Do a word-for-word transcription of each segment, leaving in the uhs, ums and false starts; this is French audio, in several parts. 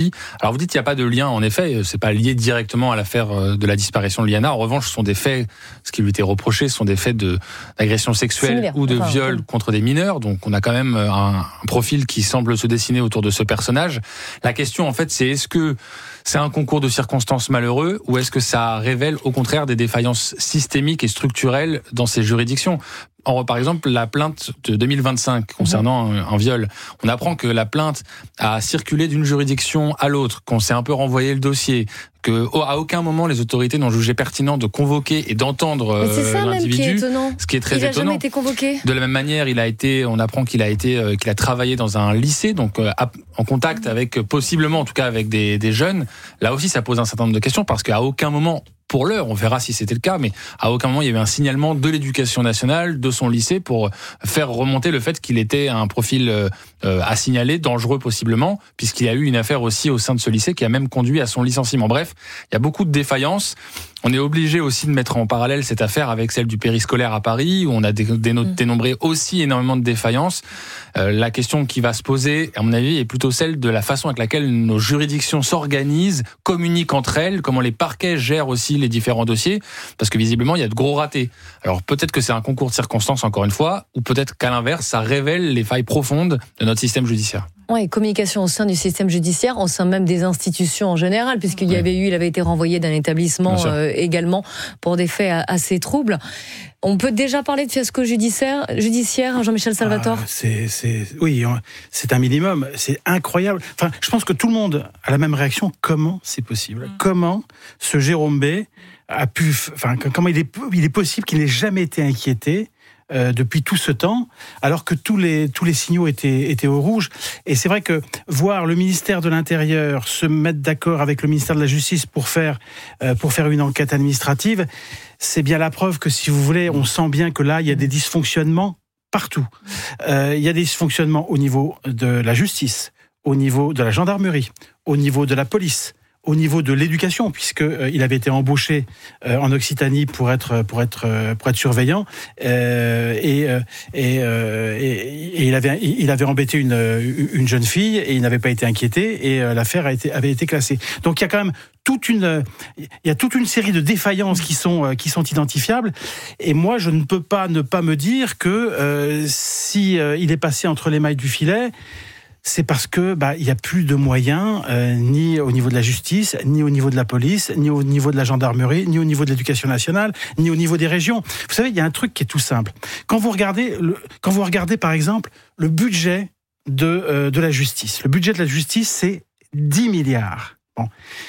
aussi. Alors vous dites qu'il n'y a pas de lien, en effet, c'est pas lié directement à l'affaire de la disparition de Liana. En revanche, ce sont des faits, ce qui lui était reproché, ce sont des faits de, d'agression sexuelle Similaire. ou de enfin, viol oui. contre des mineurs. Donc on a quand même un, un profil qui semble se dessiner autour de ce personnage. La question, en fait, c'est est-ce que c'est un concours de circonstances malheureux ou est-ce que ça révèle au contraire des défaillances systémiques et structurelles dans ces juridictions ? Or, par exemple, la plainte de deux mille vingt-cinq concernant un, un viol, on apprend que la plainte a circulé d'une juridiction à l'autre, qu'on s'est un peu renvoyé le dossier, que oh, à aucun moment les autorités n'ont jugé pertinent de convoquer et d'entendre Mais c'est ça euh, l'individu. Même qui est étonnant. Ce qui est très il étonnant. Il n'a jamais été convoqué. De la même manière, il a été, on apprend qu'il a été, euh, qu'il a travaillé dans un lycée, donc euh, en contact avec possiblement, en tout cas avec des, des jeunes. Là aussi, ça pose un certain nombre de questions parce qu'à aucun moment. Pour l'heure, on verra si c'était le cas, mais à aucun moment il y avait un signalement de l'éducation nationale, de son lycée, pour faire remonter le fait qu'il était un profil euh, à signaler, dangereux possiblement, puisqu'il y a eu une affaire aussi au sein de ce lycée qui a même conduit à son licenciement. Bref, il y a beaucoup de défaillances. On est obligé aussi de mettre en parallèle cette affaire avec celle du périscolaire à Paris, où on a dénombré aussi énormément de défaillances. Euh, la question qui va se poser, à mon avis, est plutôt celle de la façon avec laquelle nos juridictions s'organisent, communiquent entre elles, comment les parquets gèrent aussi les différents dossiers, parce que visiblement, il y a de gros ratés. Alors peut-être que c'est un concours de circonstances, encore une fois, ou peut-être qu'à l'inverse, ça révèle les failles profondes de notre système judiciaire. Oui, communication au sein du système judiciaire, au sein même des institutions en général, puisqu'il y avait eu, il avait été renvoyé d'un établissement euh, également pour des faits assez troubles. On peut déjà parler de fiasco judiciaire, judiciaire, Jean-Michel Salvatore. Ah, c'est, c'est, oui, c'est un minimum. C'est incroyable. Enfin, je pense que tout le monde a la même réaction. Comment c'est possible ? mmh. Comment ce Jérôme B a pu, enfin, comment il est, il est possible qu'il n'ait jamais été inquiété Euh, depuis tout ce temps, alors que tous les tous les signaux étaient étaient au rouge. Et c'est vrai que voir le ministère de l'Intérieur se mettre d'accord avec le ministère de la Justice pour faire euh, pour faire une enquête administrative, c'est bien la preuve que, si vous voulez, on sent bien que là il y a des dysfonctionnements partout. Euh, il y a des dysfonctionnements au niveau de la justice, au niveau de la gendarmerie, au niveau de la police, au niveau de l'éducation, puisque euh, il avait été embauché euh, en Occitanie pour être pour être euh, pour être surveillant euh, et, euh, et, euh, et et il avait il avait embêté une une jeune fille et il n'avait pas été inquiété et euh, l'affaire a été avait été classée. Donc il y a quand même toute une il y a toute une série de défaillances qui sont euh, qui sont identifiables, et moi je ne peux pas ne pas me dire que euh, si euh, il est passé entre les mailles du filet, c'est parce que bah il y a plus de moyens euh, ni au niveau de la justice, ni au niveau de la police, ni au niveau de la gendarmerie, ni au niveau de l'éducation nationale, ni au niveau des régions. Vous savez, il y a un truc qui est tout simple. Quand vous regardez le, quand vous regardez par exemple le budget de euh, de la justice, le budget de la justice c'est dix milliards. Bon.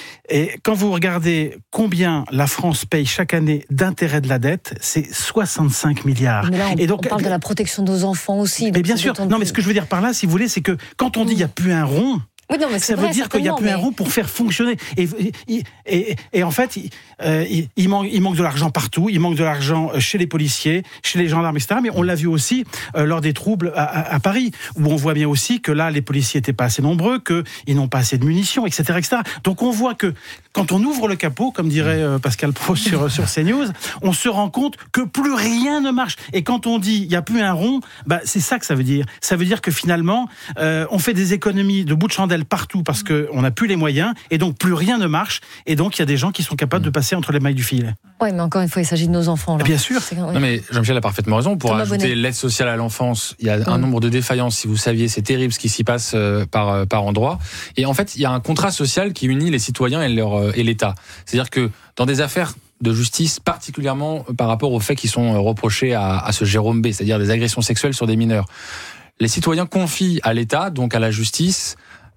Et quand vous regardez combien la France paye chaque année d'intérêt de la dette, c'est soixante-cinq milliards. Mais là, on, et donc, on parle de la protection de nos enfants aussi. Mais bien sûr. Non, mais ce que je veux dire par là, si vous voulez, c'est que quand on dit il n'y a plus un rond, oui, non, mais ça vrai, veut dire qu'il n'y a plus mais... un rond pour faire fonctionner. Et, et, et, et en fait, il, euh, il, il, manque, il manque de l'argent partout. Il manque de l'argent chez les policiers, chez les gendarmes, et cetera. Mais on l'a vu aussi euh, lors des troubles à, à, à Paris, où on voit bien aussi que là, les policiers n'étaient pas assez nombreux, qu'ils n'ont pas assez de munitions, et cetera, et cetera. Donc on voit que quand on ouvre le capot, comme dirait euh, Pascal Praud sur, sur CNews, on se rend compte que plus rien ne marche. Et quand on dit il n'y a plus un rond, bah, c'est ça que ça veut dire. Ça veut dire que finalement, euh, on fait des économies de bout de chandelle partout parce que on n'a plus les moyens, et donc plus rien ne marche, et donc il y a des gens qui sont capables de passer entre les mailles du filet. Oui, mais encore une fois, il s'agit de nos enfants. Là. Bien sûr. C'est... Oui. Non, mais Jean-Michel a parfaitement raison. Pour Thomas ajouter Bonnet. l'aide sociale à l'enfance, il y a un mmh. nombre de défaillances, si vous saviez, c'est terrible ce qui s'y passe euh, par, euh, par endroits. Et en fait, il y a un contrat social qui unit les citoyens et, leur, euh, et l'État. C'est-à-dire que dans des affaires de justice, particulièrement par rapport aux faits qui sont reprochés à, à ce Jérôme B, c'est-à-dire des agressions sexuelles sur des mineurs, les citoyens confient à l'État, donc à la justice,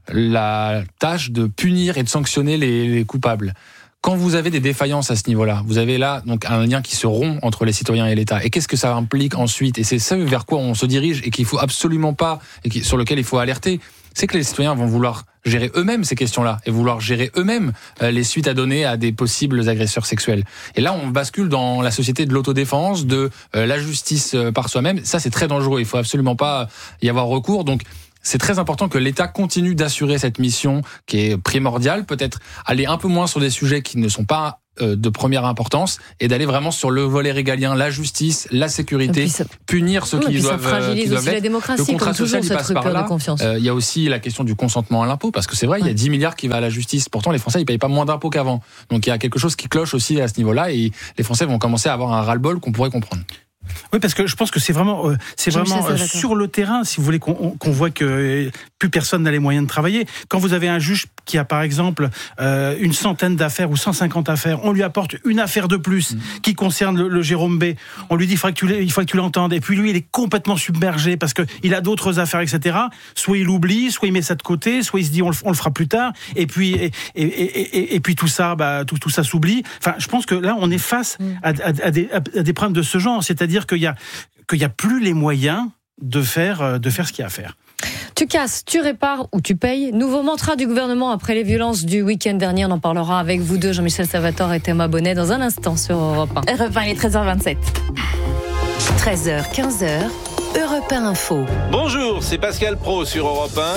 la tâche de punir et de sanctionner les, les coupables. Quand vous avez des défaillances à ce niveau-là, vous avez là donc un lien qui se rompt entre les citoyens et l'État. Et qu'est-ce que ça implique ensuite ? Et c'est ça vers quoi on se dirige et qu'il faut absolument pas, et qui, sur lequel il faut alerter, c'est que les citoyens vont vouloir gérer eux-mêmes ces questions-là et vouloir gérer eux-mêmes euh, les suites à donner à des possibles agresseurs sexuels. Et là, on bascule dans la société de l'autodéfense, de euh, la justice euh, par soi-même. Ça, c'est très dangereux. Il faut absolument pas y avoir recours. Donc, c'est très important que l'État continue d'assurer cette mission qui est primordiale, peut-être aller un peu moins sur des sujets qui ne sont pas euh, de première importance et d'aller vraiment sur le volet régalien, la justice, la sécurité, ça... punir ceux oui, qui ça doivent. fragilise qui doivent aussi la démocratie. Le contrat comme social, toujours, il passe par là. Il euh, y a aussi la question du consentement à l'impôt, parce que c'est vrai, il ouais. y a dix milliards qui va à la justice. Pourtant, les Français, ils payent pas moins d'impôts qu'avant. Donc il y a quelque chose qui cloche aussi à ce niveau-là, et les Français vont commencer à avoir un ras-le-bol qu'on pourrait comprendre. Oui, parce que je pense que c'est vraiment, euh, c'est vraiment euh, sur le terrain, si vous voulez, qu'on, qu'on voit que euh, plus personne n'a les moyens de travailler. Quand vous avez un juge qui a, par exemple, euh, une centaine d'affaires ou cent cinquante affaires, on lui apporte une affaire de plus mmh. qui concerne le, le Jérôme B. On lui dit, il faut que tu, il faut que tu l'entendes. Et puis lui, il est complètement submergé parce que il a d'autres affaires, et cetera. Soit il oublie, soit il met ça de côté, soit il se dit, on le, on le fera plus tard. Et puis, et, et, et, et, et puis tout ça, bah, tout, tout ça s'oublie. Enfin, je pense que là, on est face mmh. à, à, à, des, à des problèmes de ce genre. C'est-à-dire dire qu'il y a qu'il y a plus les moyens de faire de faire ce qu'il y a à faire. Tu casses, tu répares ou tu payes. Nouveau mantra du gouvernement après les violences du week-end dernier. On en parlera avec vous deux, Jean-Michel Salvatore et Thomas Bonnet, dans un instant sur Europe un. Europe un, il est treize heures vingt-sept. treize heures quinze, Europe un Info. Bonjour, c'est Pascal Pro sur Europe un.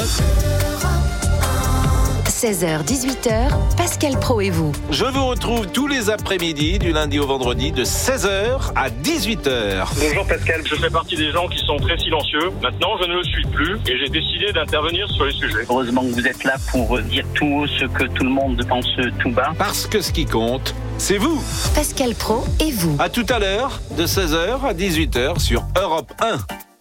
seize heures dix-huit heures, Pascal Pro et vous. Je vous retrouve tous les après-midi, du lundi au vendredi, de seize heures à dix-huit heures. Bonjour Pascal, je fais partie des gens qui sont très silencieux. Maintenant, je ne le suis plus et j'ai décidé d'intervenir sur les sujets. Heureusement que vous êtes là pour dire tout haut ce que tout le monde pense tout bas. Parce que ce qui compte, c'est vous. Pascal Pro et vous. À tout à l'heure, de seize heures à dix-huit heures sur Europe un.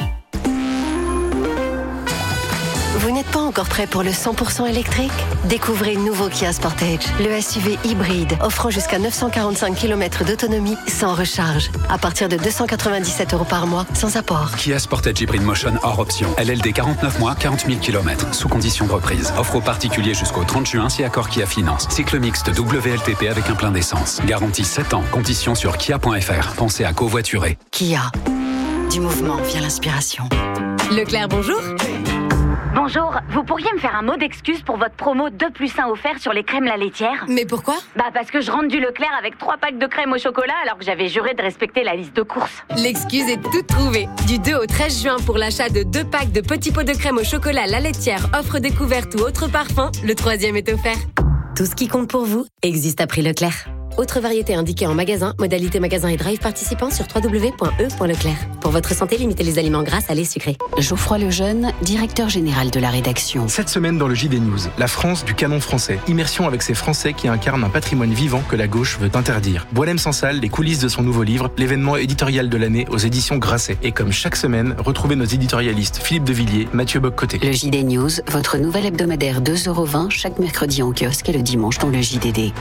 Vous n'êtes pas encore prêt pour le cent pour cent électrique ? Découvrez le nouveau Kia Sportage, le S U V hybride, offrant jusqu'à neuf cent quarante-cinq kilomètres d'autonomie sans recharge, à partir de deux cent quatre-vingt-dix-sept euros par mois, sans apport. Kia Sportage Hybrid Motion hors option. L L D quarante-neuf mois, quarante mille kilomètres, sous condition de reprise. Offre aux particuliers jusqu'au trente juin si accord Kia Finance. Cycle mixte W L T P avec un plein d'essence. Garantie sept ans. Conditions sur kia point f r. Pensez à covoiturer. Kia. Du mouvement vient l'inspiration. Leclerc, bonjour. Bonjour, vous pourriez me faire un mot d'excuse pour votre promo deux plus un offert sur les crèmes la laitière ? Mais pourquoi ? Bah parce que je rentre du Leclerc avec trois packs de crème au chocolat alors que j'avais juré de respecter la liste de courses. L'excuse est toute trouvée. Du deux au treize juin pour l'achat de deux packs de petits pots de crème au chocolat la laitière, offre découverte ou autre parfum, le troisième est offert. Tout ce qui compte pour vous existe à prix Leclerc. Autre variété indiquée en magasin, modalité magasin et drive participant sur w w w point e point leclerc. Pour votre santé, limitez les aliments gras, salés, sucrés. Geoffroy Lejeune, directeur général de la rédaction. Cette semaine dans le J D News, la France du canon français. Immersion avec ces Français qui incarnent un patrimoine vivant que la gauche veut interdire. Boualem Sansal, les coulisses de son nouveau livre, l'événement éditorial de l'année aux éditions Grasset. Et comme chaque semaine, retrouvez nos éditorialistes Philippe Devilliers, Mathieu Bock-Côté. Le J D News, votre nouvel hebdomadaire deux euros vingt chaque mercredi en kiosque et le dimanche dans le J D D.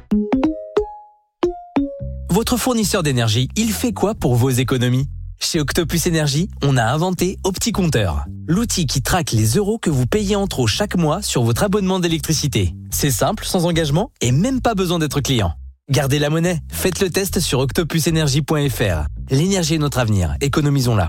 Votre fournisseur d'énergie, il fait quoi pour vos économies ? Chez Octopus Énergie, on a inventé OptiCompteur, l'outil qui traque les euros que vous payez en trop chaque mois sur votre abonnement d'électricité. C'est simple, sans engagement et même pas besoin d'être client. Gardez la monnaie, faites le test sur octopus énergie point f r. L'énergie est notre avenir, économisons-la.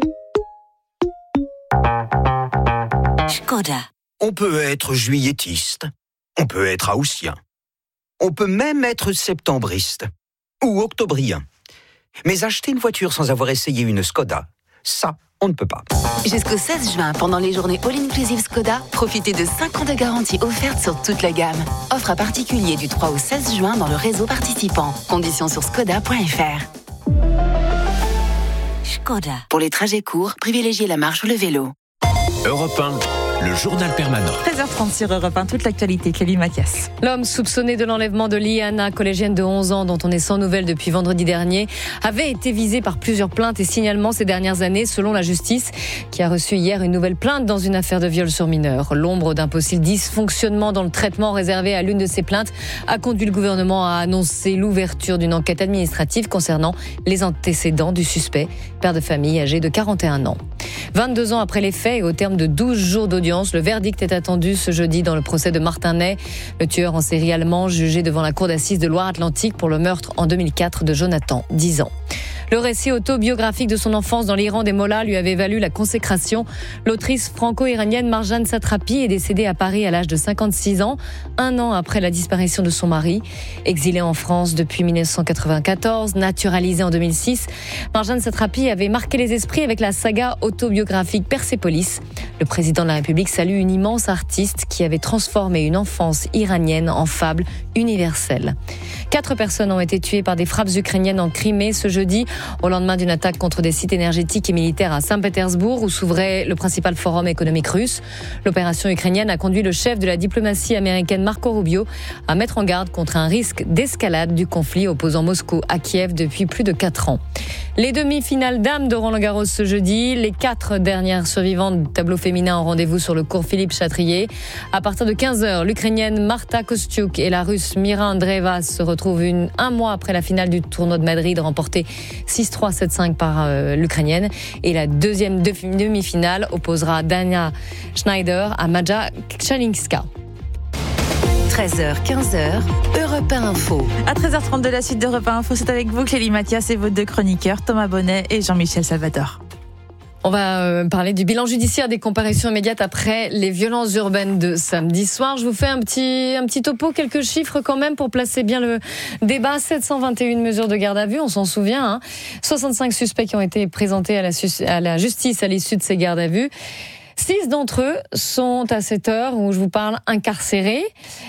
Skoda. On peut être juilletiste, on peut être haussien, on peut même être septembriste. Ou octobrien. Mais acheter une voiture sans avoir essayé une Skoda, ça, on ne peut pas. Jusqu'au seize juin, pendant les journées All-Inclusive Skoda, profitez de cinq ans de garantie offerte sur toute la gamme. Offre à particulier du trois au seize juin dans le réseau participant. Conditions sur skoda point f r. Skoda. Pour les trajets courts, privilégiez la marche ou le vélo. Europe un. Le journal permanent. treize heures trente sur Europe un, toute l'actualité. Clélie Mathias. L'homme soupçonné de l'enlèvement de Liana, collégienne de onze ans, dont on est sans nouvelles depuis vendredi dernier, avait été visé par plusieurs plaintes et signalements ces dernières années, selon la justice, qui a reçu hier une nouvelle plainte dans une affaire de viol sur mineur. L'ombre d'un possible dysfonctionnement dans le traitement réservé à l'une de ces plaintes a conduit le gouvernement à annoncer l'ouverture d'une enquête administrative concernant les antécédents du suspect, père de famille âgé de quarante et un ans. vingt-deux ans après les faits et au terme de douze jours d'audience, le verdict est attendu ce jeudi dans le procès de Martin Ney, le tueur en série allemand jugé devant la cour d'assises de Loire-Atlantique pour le meurtre en deux mille quatre de Jonathan, dix ans. Le récit autobiographique de son enfance dans l'Iran des Mollahs lui avait valu la consécration. L'autrice franco-iranienne Marjane Satrapi est décédée à Paris à l'âge de cinquante-six ans, un an après la disparition de son mari. Exilée en France depuis dix-neuf cent quatre-vingt-quatorze, naturalisée en deux mille six, Marjane Satrapi avait marqué les esprits avec la saga autobiographique Persépolis. Le président de la République salue une immense artiste qui avait transformé une enfance iranienne en fable universelle. Quatre personnes ont été tuées par des frappes ukrainiennes en Crimée ce jeudi, au lendemain d'une attaque contre des sites énergétiques et militaires à Saint-Pétersbourg, où s'ouvrait le principal forum économique russe. L'opération ukrainienne a conduit le chef de la diplomatie américaine Marco Rubio à mettre en garde contre un risque d'escalade du conflit opposant Moscou à Kiev depuis plus de quatre ans. Les demi-finales dames de Roland-Garros ce jeudi. Les quatre dernières survivantes du tableau féminin ont rendez-vous sur le court Philippe Chatrier. À partir de quinze heures, l'Ukrainienne Marta Kostyuk et la Russe Mira Andreeva se retrouvent une, un mois après la finale du tournoi de Madrid remportée six trois sept cinq par euh, l'Ukrainienne. Et la deuxième demi-finale opposera Dania Schneider à Maja Kchalinska. treize heures, quinze heures, Europe un Info. À treize heures trente de la suite d'Europe un Info, c'est avec vous Clélie Mathias et vos deux chroniqueurs, Thomas Bonnet et Jean-Michel Salvatore. On va euh, parler du bilan judiciaire des comparutions immédiates après les violences urbaines de samedi soir. Je vous fais un petit, un petit topo, quelques chiffres quand même pour placer bien le débat. sept cent vingt et une mesures de garde à vue, on s'en souvient. Hein. soixante-cinq suspects qui ont été présentés à la, à la justice à l'issue de ces gardes à vue. Six d'entre eux sont à cette heure où je vous parle incarcérés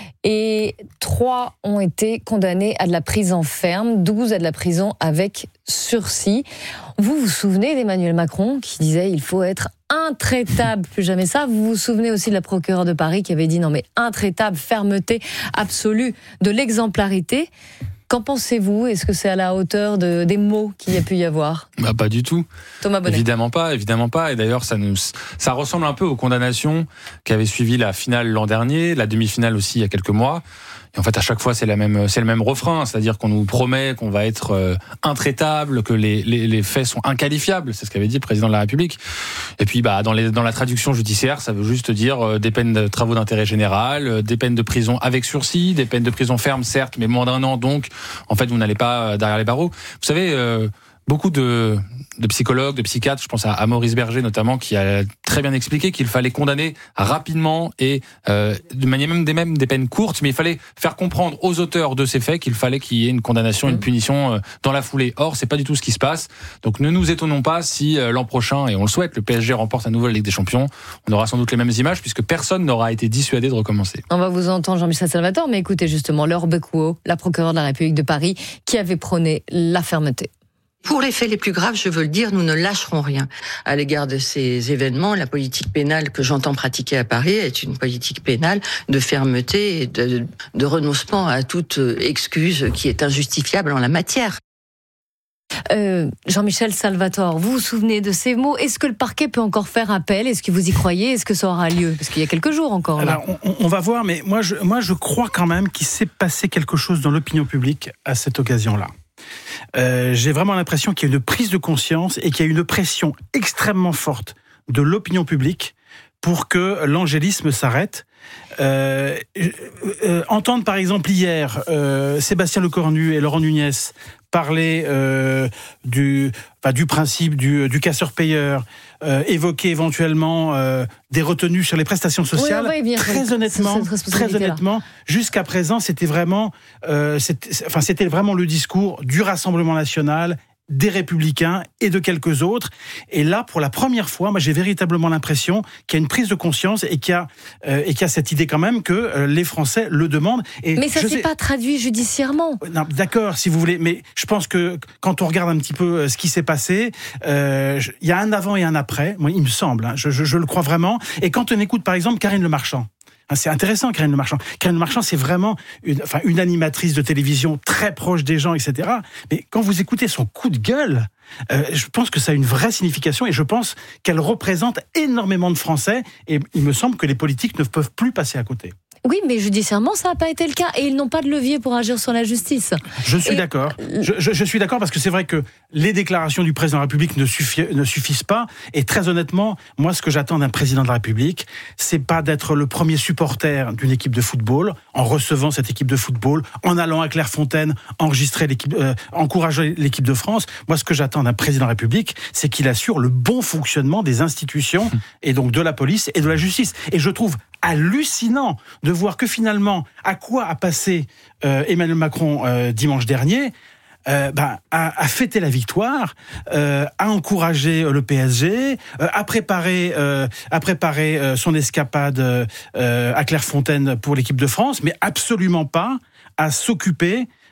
et trois ont été condamnés à de la prison ferme, douze à de la prison avec sursis. Vous vous souvenez d'Emmanuel Macron qui disait il faut être intraitable, plus jamais ça. Vous vous souvenez aussi de la procureure de Paris qui avait dit non mais intraitable, fermeté absolue, de l'exemplarité. Qu'en pensez-vous ? Est-ce que c'est à la hauteur de, des mots qu'il y a pu y avoir ? Bah, pas du tout. Thomas Bonnet. Évidemment pas, évidemment pas. Et d'ailleurs, ça nous, ça ressemble un peu aux condamnations qui avaient suivi la finale l'an dernier, la demi-finale aussi il y a quelques mois. Et en fait, à chaque fois, c'est la même, c'est le même refrain, c'est-à-dire qu'on nous promet qu'on va être euh, intraitable, que les, les, les faits sont inqualifiables. C'est ce qu'avait dit le président de la République. Et puis, bah, dans, les, dans la traduction judiciaire, ça veut juste dire euh, des peines de travaux d'intérêt général, euh, des peines de prison avec sursis, des peines de prison ferme, certes, mais moins d'un an. Donc, en fait, vous n'allez pas derrière les barreaux. Vous savez. Euh, Beaucoup de, de psychologues, de psychiatres, je pense à, à Maurice Berger notamment, qui a très bien expliqué qu'il fallait condamner rapidement et euh, de manière même des, même des peines courtes, mais il fallait faire comprendre aux auteurs de ces faits qu'il fallait qu'il y ait une condamnation, une punition euh, dans la foulée. Or, c'est pas du tout ce qui se passe. Donc, ne nous étonnons pas si euh, l'an prochain, et on le souhaite, le P S G remporte à nouveau la Ligue des Champions, on aura sans doute les mêmes images puisque personne n'aura été dissuadé de recommencer. On va vous entendre, Jean-Michel Salvatore, mais écoutez justement Laure Becouot, la procureure de la République de Paris, qui avait prôné la fermeté. Pour les faits les plus graves, je veux le dire, nous ne lâcherons rien. À l'égard de ces événements, la politique pénale que j'entends pratiquer à Paris est une politique pénale de fermeté et de, de renoncement à toute excuse qui est injustifiable en la matière. Euh, Jean-Michel Salvatore, vous vous souvenez de ces mots ? Est-ce que le parquet peut encore faire appel ? Est-ce que vous y croyez ? Est-ce que ça aura lieu ? Parce qu'il y a quelques jours encore. Là. Alors, on, on va voir, mais moi je, moi je crois quand même qu'il s'est passé quelque chose dans l'opinion publique à cette occasion-là. Euh, j'ai vraiment l'impression qu'il y a une prise de conscience et qu'il y a une pression extrêmement forte de l'opinion publique pour que l'angélisme s'arrête. Euh, euh, entendre par exemple hier euh, Sébastien Lecornu et Laurent Nunez parler euh, du, enfin, du principe du, du casseur-payeur, euh, évoquer éventuellement euh, des retenues sur les prestations sociales. Oui, bien, très honnêtement, très honnêtement, jusqu'à présent, c'était vraiment, euh, c'était, enfin, c'était vraiment le discours du Rassemblement national, des Républicains et de quelques autres. Et là, pour la première fois, moi, j'ai véritablement l'impression qu'il y a une prise de conscience et qu'il y a, euh, et qu'il y a cette idée quand même que euh, les Français le demandent. Et mais ça ne s'est sais... pas traduit judiciairement. Non, d'accord, si vous voulez. Mais je pense que quand on regarde un petit peu ce qui s'est passé, euh, il y a un avant et un après. Moi, il me semble. Hein, je, je, je le crois vraiment. Et quand on écoute, par exemple, Karine Le Marchand. C'est intéressant, Karine Le Marchand. Karine Le Marchand, c'est vraiment une, enfin, une animatrice de télévision très proche des gens, et cetera. Mais quand vous écoutez son coup de gueule, euh, je pense que ça a une vraie signification et je pense qu'elle représente énormément de Français et il me semble que les politiques ne peuvent plus passer à côté. Oui, mais judiciairement, ça n'a pas été le cas. Et ils n'ont pas de levier pour agir sur la justice. Je suis et... d'accord. Je, je, je suis d'accord parce que c'est vrai que les déclarations du président de la République ne, suffi, ne suffisent pas. Et très honnêtement, moi, ce que j'attends d'un président de la République, c'est pas d'être le premier supporter d'une équipe de football, en recevant cette équipe de football, en allant à Clairefontaine, enregistrer l'équipe, euh, encourager l'équipe de France. Moi, ce que j'attends d'un président de la République, c'est qu'il assure le bon fonctionnement des institutions, et donc de la police et de la justice. Et je trouve hallucinant de voir que finalement, à quoi a passé euh, Emmanuel Macron euh, dimanche dernier, euh, bah, à, à fêter la victoire, euh, à encourager le P S G, euh, à préparer, euh, à préparer euh, son escapade euh, à Clairefontaine pour l'équipe de France, mais absolument pas à s'occuper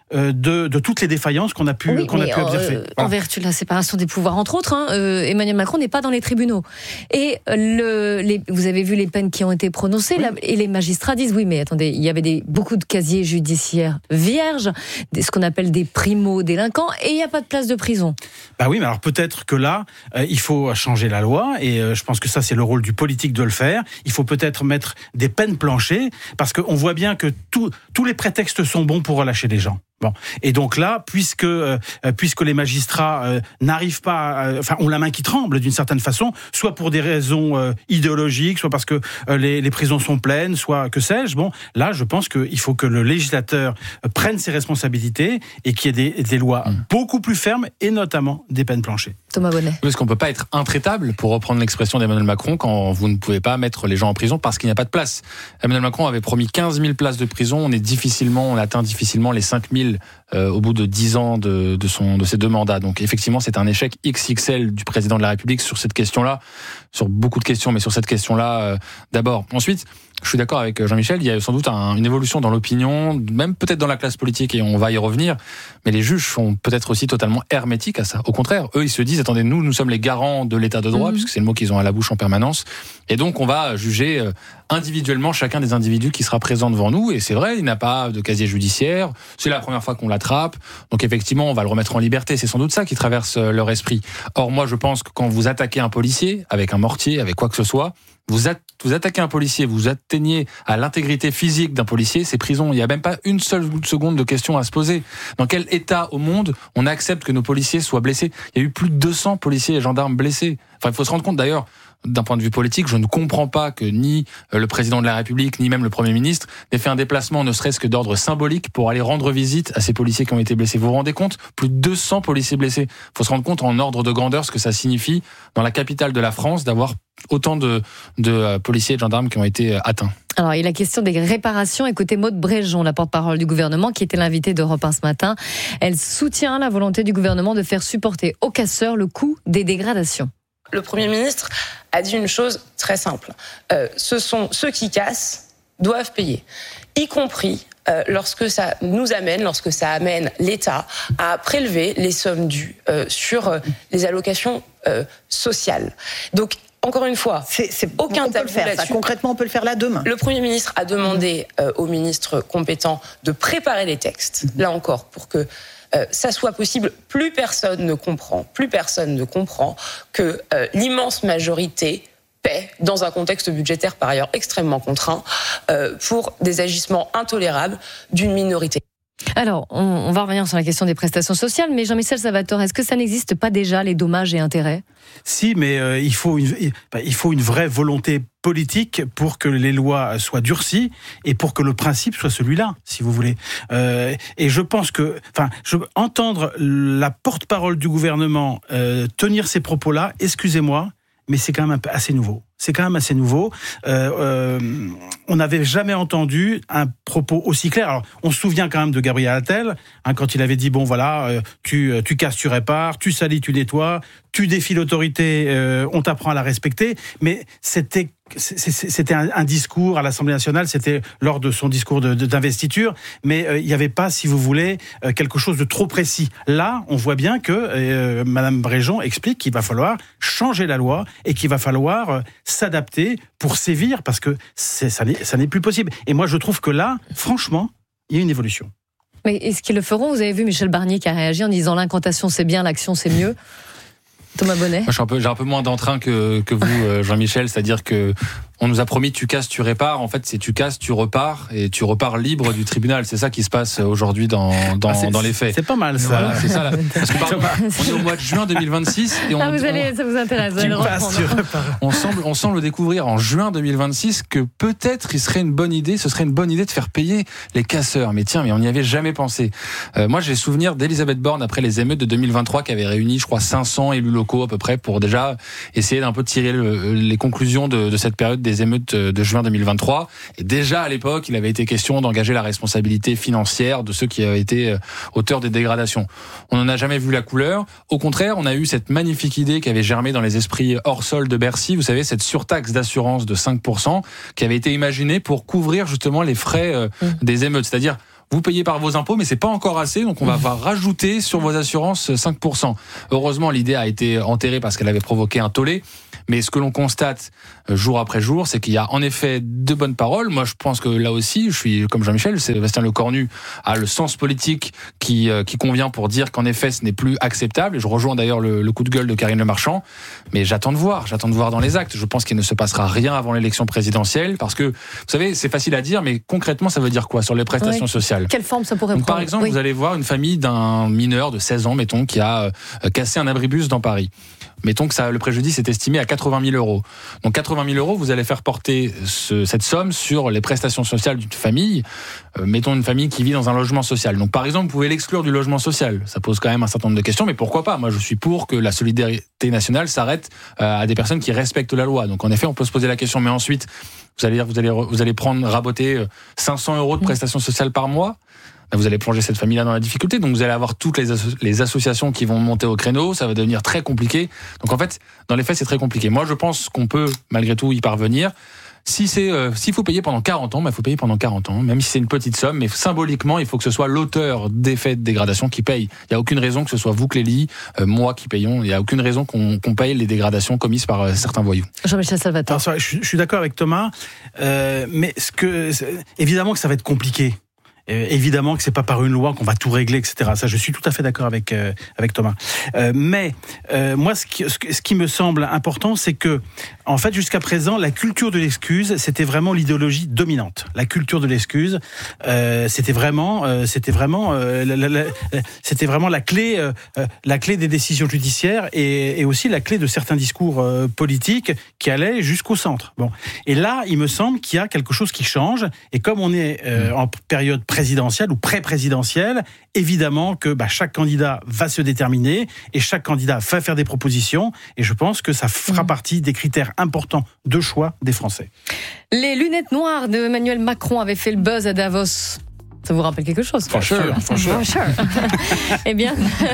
euh, de, de toutes les défaillances qu'on a pu, oui, qu'on a pu en, observer. Euh, voilà. En vertu de la séparation des pouvoirs, entre autres, hein, euh, Emmanuel Macron n'est pas dans les tribunaux. Et le, les, vous avez vu les peines qui ont été prononcées, oui. là, et les magistrats disent oui, mais attendez, il y avait des, beaucoup de casiers judiciaires vierges, des, ce qu'on appelle des primo-délinquants, et il n'y a pas de place de prison. Bah oui, mais alors peut-être que là, euh, il faut changer la loi, et euh, je pense que ça, c'est le rôle du politique de le faire. Il faut peut-être mettre des peines planchées, parce qu'on voit bien que tout, tous les prétextes sont bons pour relâcher les gens. Bon. Et donc là, puisque euh, puisque les magistrats euh, n'arrivent pas, euh, enfin, ont la main qui tremble d'une certaine façon, soit pour des raisons euh, idéologiques, soit parce que euh, les, les prisons sont pleines, soit que sais-je. Bon, là, je pense qu'il faut que le législateur euh, prenne ses responsabilités et qu'il y ait des, des lois mmh. beaucoup plus fermes et notamment des peines planchées. Thomas Bonnet. Parce qu'on peut pas être intraitable, pour reprendre l'expression d'Emmanuel Macron, quand vous ne pouvez pas mettre les gens en prison parce qu'il n'y a pas de place. Emmanuel Macron avait promis quinze mille places de prison. On est difficilement, on atteint difficilement les cinq mille Euh, au bout de dix ans de, de, son, de ses deux mandats. Donc effectivement, c'est un échec X X L du président de la République sur cette question-là, sur beaucoup de questions, mais sur cette question-là euh, d'abord. Ensuite, je suis d'accord avec Jean-Michel, il y a sans doute un, une évolution dans l'opinion, même peut-être dans la classe politique, et on va y revenir, mais les juges sont peut-être aussi totalement hermétiques à ça. Au contraire, eux, ils se disent, attendez, nous, nous sommes les garants de l'état de droit, mmh. puisque c'est le mot qu'ils ont à la bouche en permanence, et donc on va juger individuellement chacun des individus qui sera présent devant nous, et c'est vrai, il n'a pas de casier judiciaire, c'est la première fois qu'on l'attrape, donc effectivement, on va le remettre en liberté, c'est sans doute ça qui traverse leur esprit. Or, moi, je pense que quand vous attaquez un policier, avec un mortier, avec quoi que ce soit, Vous, at- vous attaquez un policier, vous atteignez à l'intégrité physique d'un policier, c'est prison. Il n'y a même pas une seule seconde de question à se poser. Dans quel état au monde on accepte que nos policiers soient blessés ? Il y a eu plus de deux cents policiers et gendarmes blessés. Enfin, il faut se rendre compte d'ailleurs, d'un point de vue politique, je ne comprends pas que ni le président de la République, ni même le Premier ministre n'ait fait un déplacement, ne serait-ce que d'ordre symbolique, pour aller rendre visite à ces policiers qui ont été blessés. Vous vous rendez compte ? Plus de deux cents policiers blessés. Il faut se rendre compte en ordre de grandeur ce que ça signifie dans la capitale de la France d'avoir autant de, de policiers et de gendarmes qui ont été atteints. Alors, il y a la question des réparations. Écoutez Maude Bréjon, la porte-parole du gouvernement, qui était l'invitée d'Europe un ce matin. Elle soutient la volonté du gouvernement de faire supporter aux casseurs le coût des dégradations. Le Premier ministre a dit une chose très simple. Euh, ce sont ceux qui cassent doivent payer, y compris euh, lorsque ça nous amène, lorsque ça amène l'État à prélever les sommes dues euh, sur euh, les allocations euh, sociales. Donc, encore une fois, c'est, c'est, aucun on peut le faire. Ça, concrètement, on peut le faire là demain. Le Premier ministre a demandé euh, au ministre compétent de préparer les textes, mmh. là encore, pour que Euh, ça soit possible. Plus personne ne comprend, plus personne ne comprend que euh, l'immense majorité paie, dans un contexte budgétaire par ailleurs extrêmement contraint, euh, pour des agissements intolérables d'une minorité. Alors, on, on va revenir sur la question des prestations sociales, mais Jean-Michel Salvatore, est-ce que ça n'existe pas déjà, les dommages et intérêts ? Si, mais euh, il faut une, il faut une vraie volonté politique pour que les lois soient durcies et pour que le principe soit celui-là, si vous voulez. Euh, et je pense que, enfin, je, entendre la porte-parole du gouvernement euh, tenir ces propos-là, excusez-moi, mais c'est quand même un peu assez nouveau. C'est quand même assez nouveau. Euh, euh, on n'avait jamais entendu un propos aussi clair. Alors, on se souvient quand même de Gabriel Attal, hein, quand il avait dit, bon voilà, euh, tu, tu casses, tu répares, tu salis, tu nettoies, tu défies l'autorité, euh, on t'apprend à la respecter. Mais c'était c'était un, un discours à l'Assemblée nationale, c'était lors de son discours de, de, d'investiture, mais euh, il n'y avait pas, si vous voulez, euh, quelque chose de trop précis. Là, on voit bien que euh, Madame Bréjon explique qu'il va falloir changer la loi et qu'il va falloir euh, s'adapter pour sévir, parce que c'est, ça, n'est, ça n'est plus possible. Et moi, je trouve que là, franchement, il y a une évolution. Mais est-ce qu'ils le feront ? Vous avez vu Michel Barnier qui a réagi en disant l'incantation c'est bien, l'action c'est mieux. Thomas Bonnet. Moi, je suis un peu, j'ai un peu moins d'entrain que, que vous, Jean-Michel, c'est-à-dire que on nous a promis tu casses, tu répares. En fait, c'est tu casses, tu repars et tu repars libre du tribunal. C'est ça qui se passe aujourd'hui dans dans, ah, dans les faits. C'est pas mal ça. Voilà, c'est ça. Là. Parce que pardon, on est au mois de juin deux mille vingt-six et on, ah, vous allez, on, ça vous intéresse. Vous tu allez passes, tu on semble on semble découvrir en juin deux mille vingt-six que peut-être il serait une bonne idée, ce serait une bonne idée de faire payer les casseurs. Mais tiens, mais on n'y avait jamais pensé. Euh, moi, j'ai souvenir d'Elisabeth Borne après les émeutes de deux mille vingt-trois qui avait réuni, je crois, cinq cents élus locaux à peu près pour déjà essayer d'un peu tirer le, les conclusions de, de cette période des émeutes de juin deux mille vingt-trois. Et déjà à l'époque, il avait été question d'engager la responsabilité financière de ceux qui avaient été auteurs des dégradations. On n'en a jamais vu la couleur. Au contraire, on a eu cette magnifique idée qui avait germé dans les esprits hors sol de Bercy. Vous savez, cette surtaxe d'assurance de cinq pour cent qui avait été imaginée pour couvrir justement les frais des émeutes. C'est-à-dire, vous payez par vos impôts, mais c'est pas encore assez, donc on va, va rajouter sur vos assurances cinq pour cent. Heureusement, l'idée a été enterrée parce qu'elle avait provoqué un tollé. Mais ce que l'on constate jour après jour, c'est qu'il y a en effet de bonnes paroles. Moi, je pense que là aussi, je suis comme Jean-Michel, Sébastien Lecornu a le sens politique qui qui convient pour dire qu'en effet, ce n'est plus acceptable. Et je rejoins d'ailleurs le, le coup de gueule de Karine Le Marchand. Mais j'attends de voir, j'attends de voir dans les actes. Je pense qu'il ne se passera rien avant l'élection présidentielle, parce que vous savez, c'est facile à dire, mais concrètement, ça veut dire quoi sur les prestations oui. sociales? Quelle forme ça pourrait Donc, prendre? Par exemple, oui. vous allez voir une famille d'un mineur de seize ans, mettons, qui a euh, cassé un abribus dans Paris. Mettons que ça, le préjudice est estimé à quatre-vingt mille euros. Donc quatre-vingt mille euros, vous allez faire porter ce, cette somme sur les prestations sociales d'une famille. Euh, mettons une famille qui vit dans un logement social. Donc par exemple, vous pouvez l'exclure du logement social. Ça pose quand même un certain nombre de questions, mais pourquoi pas? Moi, je suis pour que la solidarité nationale s'arrête euh, à des personnes qui respectent la loi. Donc en effet, on peut se poser la question. Mais ensuite, vous allez, vous allez, vous allez prendre, raboter cinq cents euros de prestations sociales par mois. Vous allez plonger cette famille-là dans la difficulté. Donc vous allez avoir toutes les, asso- les associations qui vont monter au créneau. Ça va devenir très compliqué. Donc en fait, dans les faits, c'est très compliqué. Moi, je pense qu'on peut malgré tout y parvenir. Si c'est, euh, s'il faut payer pendant quarante ans, bah, il faut payer pendant quarante ans, même si c'est une petite somme. Mais symboliquement, il faut que ce soit l'auteur des faits de dégradation qui paye. Il n'y a aucune raison que ce soit vous, Clélie, euh, moi qui payons. Il n'y a aucune raison qu'on, qu'on paye les dégradations commises par euh, certains voyous. Jean-Michel Salvatore. Alors, je, je suis d'accord avec Thomas, euh, mais ce que, évidemment que ça va être compliqué. Euh, évidemment que c'est pas par une loi qu'on va tout régler, et cetera. Ça, je suis tout à fait d'accord avec euh, avec Thomas. Euh, mais euh, moi, ce qui, ce qui me semble important, c'est que, en fait, jusqu'à présent, la culture de l'excuse, c'était vraiment l'idéologie dominante. La culture de l'excuse, euh, c'était vraiment, euh, c'était vraiment, euh, la, la, la, c'était vraiment la clé, euh, la clé des décisions judiciaires et, et aussi la clé de certains discours euh, politiques qui allaient jusqu'au centre. Bon, et là, il me semble qu'il y a quelque chose qui change. Et comme on est euh, en période présidentielle ou pré-présidentielle, évidemment que bah, chaque candidat va se déterminer et chaque candidat va faire des propositions et je pense que ça fera mmh. partie des critères importants de choix des Français. Les lunettes noires de Emmanuel Macron avaient fait le buzz à Davos. Ça vous rappelle quelque chose? For sure, for sure. sure. Eh bien,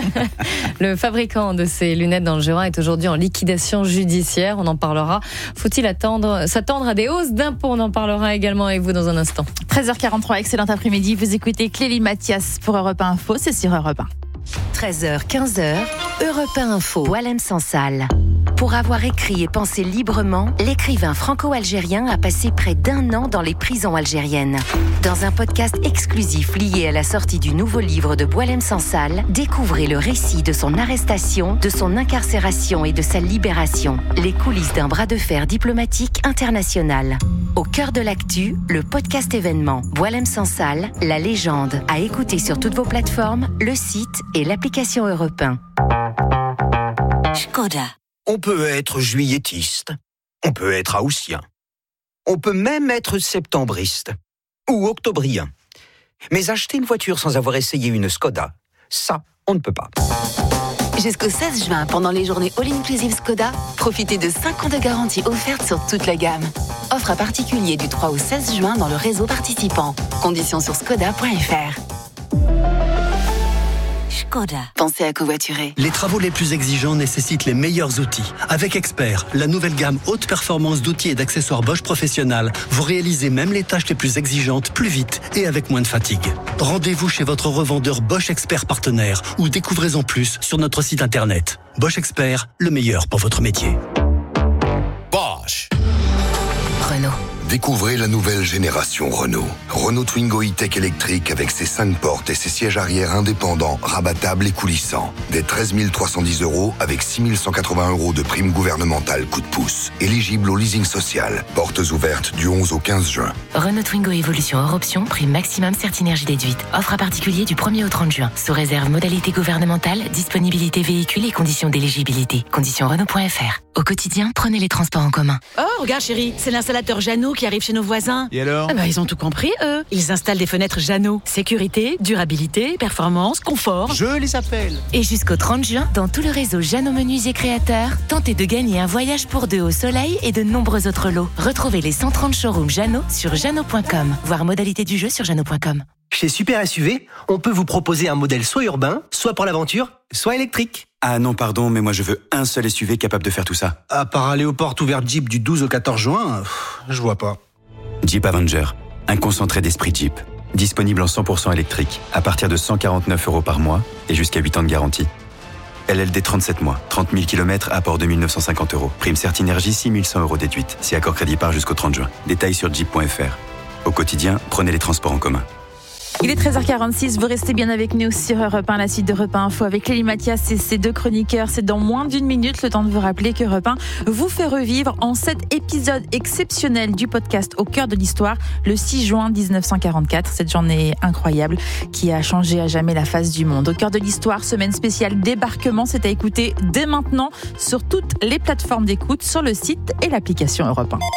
le fabricant de ces lunettes dans le Jura est aujourd'hui en liquidation judiciaire. On en parlera. Faut-il attendre, s'attendre à des hausses d'impôts? On en parlera également avec vous dans un instant. treize heures quarante-trois, excellent après-midi. Vous écoutez Clélie Mathias pour Europe un Info. C'est sur Europe un. treize heures quinze, Europe un Info. Boualem Sansal. Pour avoir écrit et pensé librement, l'écrivain franco-algérien a passé près d'un an dans les prisons algériennes. Dans un podcast exclusif lié à la sortie du nouveau livre de Boualem Sansal, découvrez le récit de son arrestation, de son incarcération et de sa libération. Les coulisses d'un bras de fer diplomatique international. Au cœur de l'actu, le podcast événement Boualem Sansal, la légende, à écouter sur toutes vos plateformes, le site et l'application Europe un. Skoda. On peut être juilletiste, on peut être haussien, on peut même être septembriste ou octobrien. Mais acheter une voiture sans avoir essayé une Skoda, ça, on ne peut pas. Jusqu'au seize juin, pendant les journées All Inclusive Skoda, profitez de cinq ans de garantie offerte sur toute la gamme. Offre à particulier du trois au seize juin dans le réseau participant. Conditions sur skoda point f r. Skoda. Pensez à covoiturer. Les travaux les plus exigeants nécessitent les meilleurs outils. Avec Expert, la nouvelle gamme haute performance d'outils et d'accessoires Bosch Professionnal, vous réalisez même les tâches les plus exigeantes plus vite et avec moins de fatigue. Rendez-vous chez votre revendeur Bosch Expert partenaire ou découvrez-en plus sur notre site internet. Bosch Expert, le meilleur pour votre métier. Bosch. Renault. Découvrez la nouvelle génération Renault. Renault Twingo e-Tech électrique avec ses cinq portes et ses sièges arrière indépendants, rabattables et coulissants. Dès treize mille trois cent dix euros avec six mille cent quatre-vingts euros de prime gouvernementale coup de pouce. Éligible au leasing social. Portes ouvertes du onze au quinze juin. Renault Twingo Evolution hors option, prime maximum Certinergie déduite. Offre à particulier du premier au trente juin. Sous réserve modalité gouvernementale, disponibilité véhicule et conditions d'éligibilité. Conditions Renault point f r. Au quotidien, prenez les transports en commun. Oh, regarde chérie, c'est l'installateur Jeannot qui arrive chez nos voisins. Et alors? Ah bah, ils ont tout compris, eux. Ils installent des fenêtres Jeannot. Sécurité, durabilité, performance, confort. Je les appelle. Et jusqu'au trente juin, dans tout le réseau Jeannot Menuisier Créateurs, tentez de gagner un voyage pour deux au soleil et de nombreux autres lots. Retrouvez les cent trente showrooms Jeannot sur jeannot point com. Voir modalité du jeu sur jeannot point com. Chez Super S U V, on peut vous proposer un modèle soit urbain, soit pour l'aventure, soit électrique. Ah non, pardon, mais moi je veux un seul S U V capable de faire tout ça. À part aller aux portes ouvertes Jeep du douze au quatorze juin, pff, je vois pas. Jeep Avenger, un concentré d'esprit Jeep. Disponible en cent pour cent électrique, à partir de cent quarante-neuf euros par mois et jusqu'à huit ans de garantie. L L D trente-sept mois, trente mille kilomètres, apport deux mille neuf cent cinquante euros. Prime Certinergie six mille cent euros déduite. Si accord crédit part jusqu'au trente juin. Détails sur jeep point f r. Au quotidien, prenez les transports en commun. Il est treize heures quarante-six, vous restez bien avec nous sur Europe un, la suite de Europe un Info avec Lélie Mathias et ses deux chroniqueurs. C'est dans moins d'une minute, le temps de vous rappeler que Europe un vous fait revivre en sept épisodes exceptionnels du podcast Au cœur de l'histoire, le six juin dix-neuf cent quarante-quatre. Cette journée incroyable qui a changé à jamais la face du monde. Au cœur de l'histoire, semaine spéciale débarquement, c'est à écouter dès maintenant sur toutes les plateformes d'écoute, sur le site et l'application Europe un.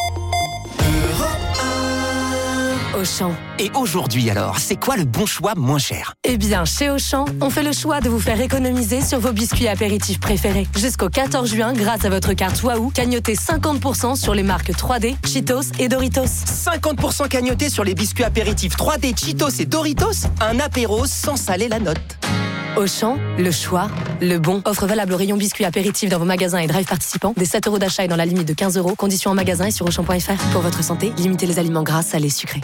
Auchan. Et aujourd'hui alors, c'est quoi le bon choix moins cher ? Eh bien, chez Auchan, on fait le choix de vous faire économiser sur vos biscuits apéritifs préférés. Jusqu'au quatorze juin, grâce à votre carte Wahoo, cagnotez cinquante pour cent sur les marques trois D, Cheetos et Doritos. cinquante pour cent cagnotés sur les biscuits apéritifs trois D, Cheetos et Doritos. Un apéro sans saler la note. Auchan, le choix, le bon. Offre valable au rayon biscuits apéritifs dans vos magasins et drive participants. Des sept euros d'achat et dans la limite de quinze euros. Conditions en magasin et sur auchan point f r. Pour votre santé, limitez les aliments gras, salés, sucrés.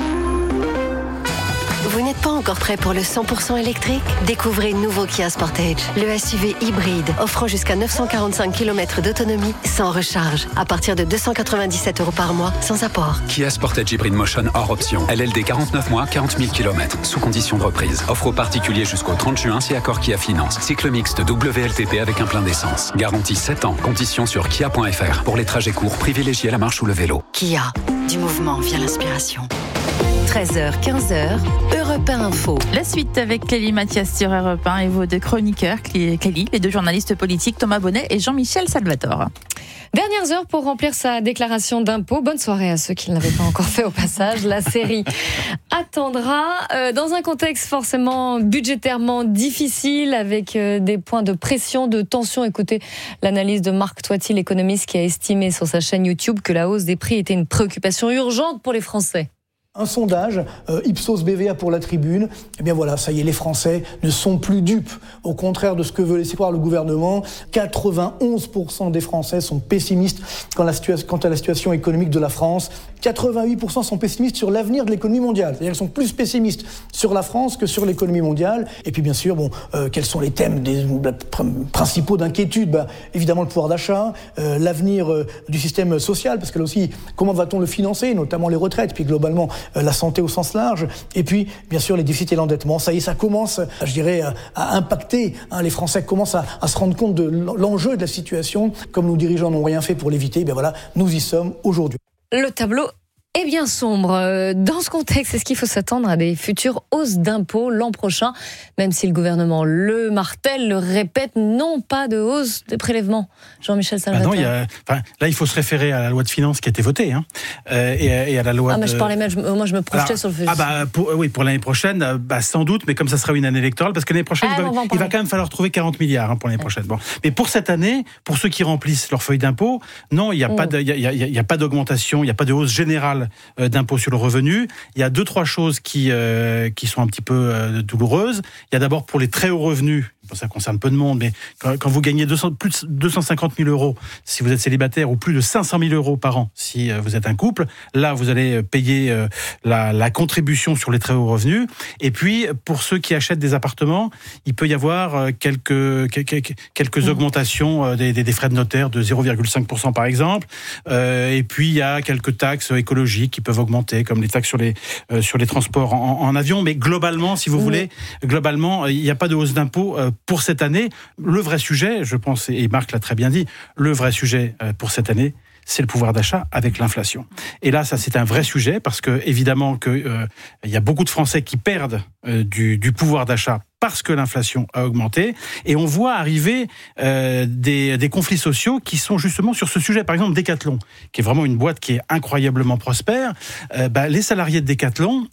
Vous n'êtes pas encore prêt pour le cent pour cent électrique ? Découvrez le nouveau Kia Sportage, le S U V hybride offrant jusqu'à neuf cent quarante-cinq kilomètres d'autonomie sans recharge, à partir de deux cent quatre-vingt-dix-sept euros par mois, sans apport. Kia Sportage Hybrid Motion hors option. L L D quarante-neuf mois, quarante mille kilomètres, sous condition de reprise. Offre aux particuliers jusqu'au trente juin si accord Kia Finance. Cycle mixte W L T P avec un plein d'essence. Garantie sept ans. Conditions sur kia point f r. Pour les trajets courts, privilégiez la marche ou le vélo. Kia, du mouvement vient l'inspiration. treize heures quinze, Europe un Info. La suite avec Lélie Mathias sur Europe un et vos deux chroniqueurs, Clélie, les deux journalistes politiques, Thomas Bonnet et Jean-Michel Salvatore. Dernières heures pour remplir sa déclaration d'impôt. Bonne soirée à ceux qui ne l'avaient pas encore fait au passage. La série attendra euh, dans un contexte forcément budgétairement difficile avec euh, des points de pression, de tension. Écoutez l'analyse de Marc Toiti, l'économiste qui a estimé sur sa chaîne YouTube que la hausse des prix était une préoccupation urgente pour les Français. Un sondage, euh, Ipsos B V A pour la Tribune, eh bien voilà, ça y est, les Français ne sont plus dupes. Au contraire de ce que veut laisser croire le gouvernement, quatre-vingt-onze pour cent des Français sont pessimistes quant à la situation, quant à la situation économique de la France. quatre-vingt-huit pour cent sont pessimistes sur l'avenir de l'économie mondiale. C'est-à-dire qu'ils sont plus pessimistes sur la France que sur l'économie mondiale. Et puis bien sûr, bon, euh, quels sont les thèmes des, bah, pr- principaux d'inquiétude ? Bah, évidemment le pouvoir d'achat, euh, l'avenir euh, du système social, parce que là aussi, comment va-t-on le financer, notamment les retraites, puis globalement la santé au sens large, et puis bien sûr les déficits et l'endettement. Ça y est, ça commence, je dirais, à impacter. Hein, les Français commencent à, à se rendre compte de l'enjeu de la situation. Comme nos dirigeants n'ont rien fait pour l'éviter, bien voilà, nous y sommes aujourd'hui. Le tableau est bien sombre. Dans ce contexte, est-ce qu'il faut s'attendre à des futures hausses d'impôts l'an prochain, même si le gouvernement le martèle, le répète, non, pas de hausse des prélèvements. Jean-Michel Salvatore. Ah non, il y a, enfin, là, il faut se référer à la loi de finances qui a été votée, hein, euh, et, et à la loi. Ah, mais de... je parlais même, je, moi, je me projetais Alors, sur le fait. Ah bah pour, oui, pour l'année prochaine, bah sans doute, mais comme ça sera une année électorale, parce que l'année prochaine, ah, il, va, va il va quand même falloir trouver quarante milliards hein, pour l'année ouais. prochaine. Bon, mais pour cette année, pour ceux qui remplissent leur feuille d'impôt, non, il n'y a, mmh. a, a, a, a pas d'augmentation, il n'y a pas de hausse générale euh, d'impôt sur le revenu. Il y a deux, trois choses qui, euh, qui sont un petit peu euh, douloureuses. Il y a d'abord pour les très hauts revenus, ça concerne peu de monde, mais quand, quand vous gagnez deux cents, plus de deux cent cinquante mille euros si vous êtes célibataire ou plus de cinq cent mille euros par an si euh, vous êtes un couple, là vous allez payer euh, la, la contribution sur les très hauts revenus. Et puis pour ceux qui achètent des appartements, il peut y avoir euh, quelques, quelques, quelques mmh. augmentations euh, des, des frais de notaire de zéro virgule cinq pour cent par exemple. Euh, et puis il y a quelques taxes écologiques qui peuvent augmenter, comme les taxes sur les, euh, sur les transports en, en avion. Mais globalement, si vous mmh. voulez, globalement, il n'y a pas de hausse d'impôt euh, pour cette année. Le vrai sujet, je pense, et Marc l'a très bien dit, le vrai sujet pour cette année, c'est le pouvoir d'achat avec l'inflation. Et là, ça, c'est un vrai sujet parce que, évidemment, que euh, il y a beaucoup de Français qui perdent euh, du, du pouvoir d'achat parce que l'inflation a augmenté. Et on voit arriver euh, des, des conflits sociaux qui sont justement sur ce sujet. Par exemple, Decathlon, qui est vraiment une boîte qui est incroyablement prospère. Euh, bah, les salariés de Decathlon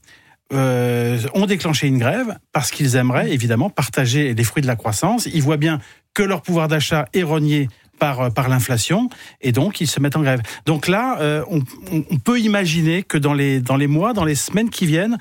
Euh, ont déclenché une grève parce qu'ils aimeraient évidemment partager les fruits de la croissance. Ils voient bien que leur pouvoir d'achat est rogné par, par l'inflation et donc ils se mettent en grève. Donc là, euh, on, on peut imaginer que dans les, dans les mois, dans les semaines qui viennent,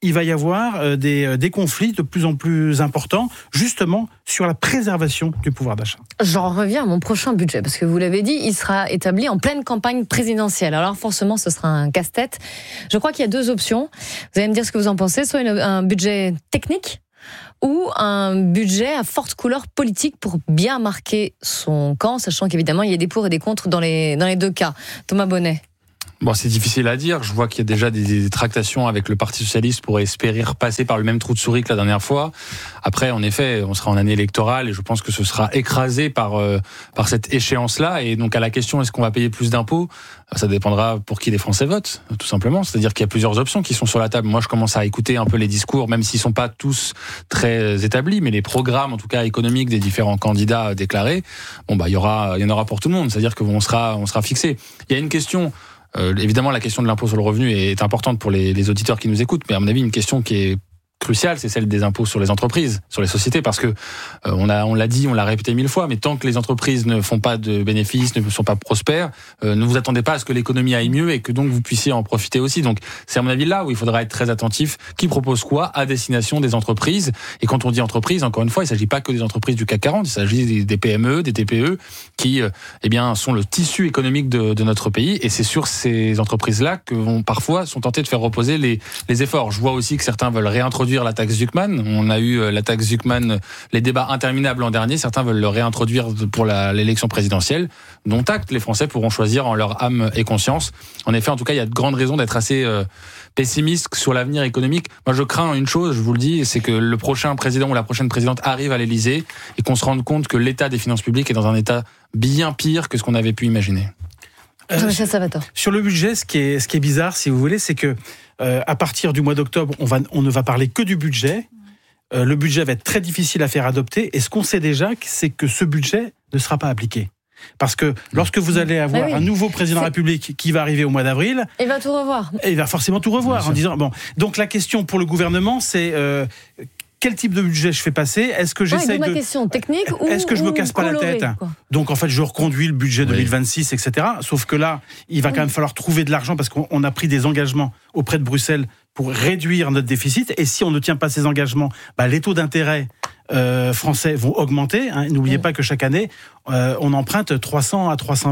il va y avoir euh, des, euh, des conflits de plus en plus importants, justement sur la préservation du pouvoir d'achat. J'en reviens à mon prochain budget, parce que vous l'avez dit, il sera établi en pleine campagne présidentielle. Alors forcément, ce sera un casse-tête. Je crois qu'il y a deux options. Vous allez me dire ce que vous en pensez, soit une, un budget technique, ou un budget à forte couleur politique pour bien marquer son camp, sachant qu'évidemment, il y a des pour et des contre dans les, dans les deux cas. Thomas Bonnet. Bon, c'est difficile à dire. Je vois qu'il y a déjà des, des tractations avec le Parti socialiste pour espérer repasser par le même trou de souris que la dernière fois. Après, en effet, on sera en année électorale et je pense que ce sera écrasé par euh, par cette échéance-là. Et donc, à la question, est-ce qu'on va payer plus d'impôts ? Ça dépendra pour qui les Français votent, tout simplement. C'est-à-dire qu'il y a plusieurs options qui sont sur la table. Moi, je commence à écouter un peu les discours, même s'ils sont pas tous très établis, mais les programmes, en tout cas économiques, des différents candidats déclarés. Bon, bah, il y aura, il y en aura pour tout le monde. C'est-à-dire qu'on sera, on sera fixé. Il y a une question. Euh, évidemment, la question de l'impôt sur le revenu est importante pour les, les auditeurs qui nous écoutent, mais à mon avis, une question qui est cruciale, c'est celle des impôts sur les entreprises, sur les sociétés, parce que euh, on a, on l'a dit, on l'a répété mille fois, mais tant que les entreprises ne font pas de bénéfices, ne sont pas prospères, euh, ne vous attendez pas à ce que l'économie aille mieux et que donc vous puissiez en profiter aussi. Donc, c'est à mon avis là où il faudra être très attentif. Qui propose quoi à destination des entreprises ? Et quand on dit entreprises, encore une fois, il ne s'agit pas que des entreprises du C A C quarante, il s'agit des P M E, des T P E, qui, euh, eh bien, sont le tissu économique de, de notre pays. Et c'est sur ces entreprises-là que vont parfois sont tentés de faire reposer les, les efforts. Je vois aussi que certains veulent réintroduire la taxe Zuckman. On a eu la taxe Zuckman, les débats interminables l'an dernier. Certains veulent le réintroduire pour la, l'élection présidentielle. Dont acte, les Français pourront choisir en leur âme et conscience. En effet, en tout cas, il y a de grandes raisons d'être assez euh, pessimiste sur l'avenir économique. Moi, je crains une chose, je vous le dis, c'est que le prochain président ou la prochaine présidente arrive à l'Élysée et qu'on se rende compte que l'état des finances publiques est dans un état bien pire que ce qu'on avait pu imaginer. Euh, sur le budget, ce qui est ce qui est bizarre, si vous voulez, c'est que euh, à partir du mois d'octobre, on va on ne va parler que du budget. Euh, le budget va être très difficile à faire adopter. Et ce qu'on sait déjà, c'est que ce budget ne sera pas appliqué. Parce que lorsque vous allez avoir ah oui. un nouveau président de la République qui va arriver au mois d'avril, il va tout revoir. Il va forcément tout revoir en disant bon. Donc la question pour le gouvernement, c'est euh, quel type de budget je fais passer ? Est-ce que j'essaie ouais, de... ma question, technique ou Est-ce que je me casse pas coloré, la tête ? Quoi. Donc en fait, je reconduis le budget oui. deux mille vingt-six, et cetera. Sauf que là, il va oui. quand même falloir trouver de l'argent parce qu'on a pris des engagements auprès de Bruxelles pour réduire notre déficit. Et si on ne tient pas ces engagements, bah, les taux d'intérêt euh, français vont augmenter. Hein. N'oubliez oui. pas que chaque année, euh, on emprunte trois cents à trois cent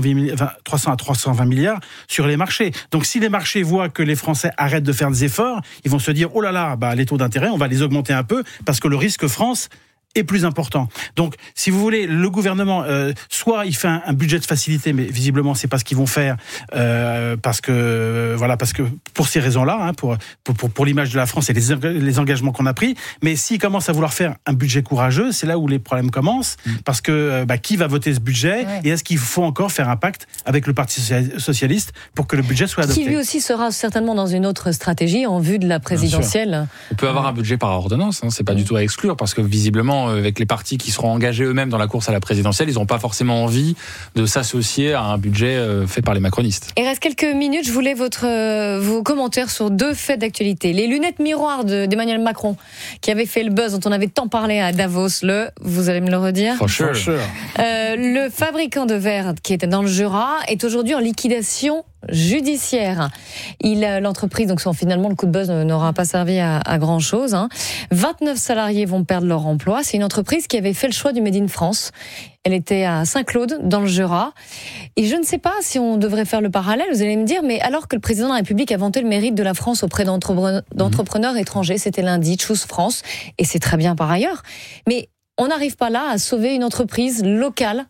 vingt milliards sur les marchés. Donc si les marchés voient que les Français arrêtent de faire des efforts, ils vont se dire oh là là, bah, les taux d'intérêt, on va les augmenter un peu parce que le risque France est plus important. Donc, si vous voulez, le gouvernement, euh, soit il fait un, un budget de facilité, mais visiblement c'est pas ce qu'ils vont faire, euh, parce que euh, voilà, parce que pour ces raisons-là, hein, pour, pour pour pour l'image de la France et les les engagements qu'on a pris. Mais s'ils commencent à vouloir faire un budget courageux, c'est là où les problèmes commencent, mmh. parce que bah, qui va voter ce budget ouais. et est-ce qu'il faut encore faire un pacte avec le Parti socialiste pour que le budget soit adopté ? Qui lui aussi sera certainement dans une autre stratégie en vue de la présidentielle. On peut avoir un budget par ordonnance, hein, c'est pas mmh. du tout à exclure, parce que visiblement avec les partis qui seront engagés eux-mêmes dans la course à la présidentielle, ils n'ont pas forcément envie de s'associer à un budget fait par les macronistes. Il reste quelques minutes, je voulais votre, euh, vos commentaires sur deux faits d'actualité. Les lunettes miroirs de, d'Emmanuel Macron, qui avait fait le buzz, dont on avait tant parlé à Davos, le, vous allez me le redire ? For sure. For sure. Euh, le fabricant de verre qui était dans le Jura est aujourd'hui en liquidation judiciaire. Il, l'entreprise, donc finalement le coup de buzz n'aura pas servi à, à grand chose. Hein. vingt-neuf salariés vont perdre leur emploi. C'est une entreprise qui avait fait le choix du Made in France. Elle était à Saint-Claude, dans le Jura. Et je ne sais pas si on devrait faire le parallèle, vous allez me dire, mais alors que le président de la République a vanté le mérite de la France auprès d'entrepreneurs, d'entrepreneurs étrangers, c'était lundi, Choose France, et c'est très bien par ailleurs. Mais on n'arrive pas là à sauver une entreprise locale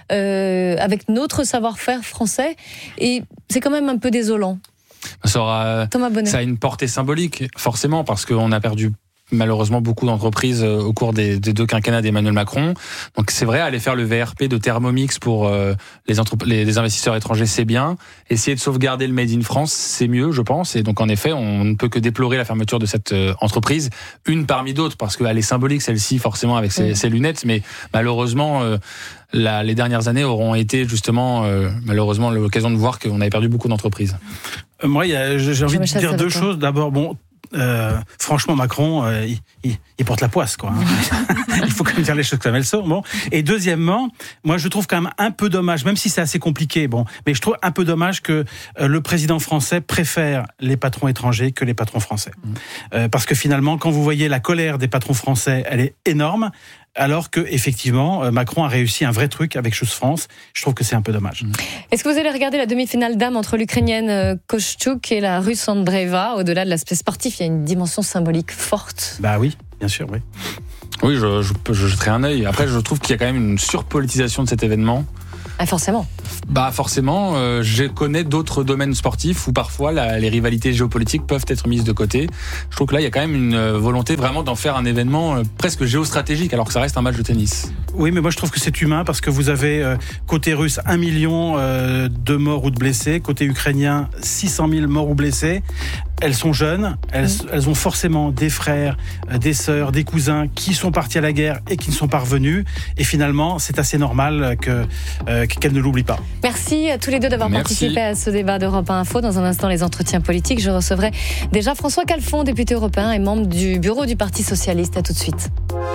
Euh, avec notre savoir-faire français, et c'est quand même un peu désolant. Ça, aura, Thomas Bonnet. Ça a une portée symbolique, forcément, parce qu'on a perdu malheureusement beaucoup d'entreprises au cours des, des deux quinquennats d'Emmanuel Macron. Donc c'est vrai, aller faire le V R P de Thermomix pour euh, les, entrep- les, les investisseurs étrangers, c'est bien. Essayer de sauvegarder le Made in France, c'est mieux, je pense. Et donc en effet, on ne peut que déplorer la fermeture de cette euh, entreprise, une parmi d'autres, parce qu'elle est symbolique, celle-ci, forcément, avec ses, mmh. ses lunettes. Mais malheureusement, euh, la, les dernières années auront été justement, euh, malheureusement, l'occasion de voir qu'on avait perdu beaucoup d'entreprises. Euh, moi, y a, j'ai envie de dire deux choses. D'abord, bon, euh, franchement, Macron, euh, il, il, il porte la poisse, quoi. Hein. Il faut quand même dire les choses comme elles sont. Bon. Et deuxièmement, moi, je trouve quand même un peu dommage, même si c'est assez compliqué, bon, mais je trouve un peu dommage que euh, le président français préfère les patrons étrangers que les patrons français. Mmh. Euh, parce que finalement, quand vous voyez la colère des patrons français, elle est énorme. Alors que effectivement, Macron a réussi un vrai truc avec Choose France. Je trouve que c'est un peu dommage. Est-ce que vous allez regarder la demi-finale dames entre l'Ukrainienne Kostyuk et la Russe Andreeva? Au-delà de l'aspect sportif, il y a une dimension symbolique forte. Bah oui, bien sûr, oui. Oui, je, je, je jetterai un œil. Après, je trouve qu'il y a quand même une surpolitisation de cet événement. Ah, forcément. Bah forcément, euh, je connais d'autres domaines sportifs où parfois la, les rivalités géopolitiques peuvent être mises de côté. Je trouve que là, il y a quand même une volonté vraiment d'en faire un événement euh, presque géostratégique, alors que ça reste un match de tennis. Oui, mais moi je trouve que c'est humain parce que vous avez euh, côté russe un million euh, de morts ou de blessés, côté ukrainien six cent mille morts ou blessés. Elles sont jeunes, elles, mmh. elles ont forcément des frères, euh, des sœurs, des cousins qui sont partis à la guerre et qui ne sont pas revenus. Et finalement, c'est assez normal que, euh, qu'elles ne l'oublient pas. Merci à tous les deux d'avoir Merci. participé à ce débat d'Europe un Info. Dans un instant, les entretiens politiques. Je recevrai déjà François Calfon, député européen et membre du bureau du Parti Socialiste. À tout de suite.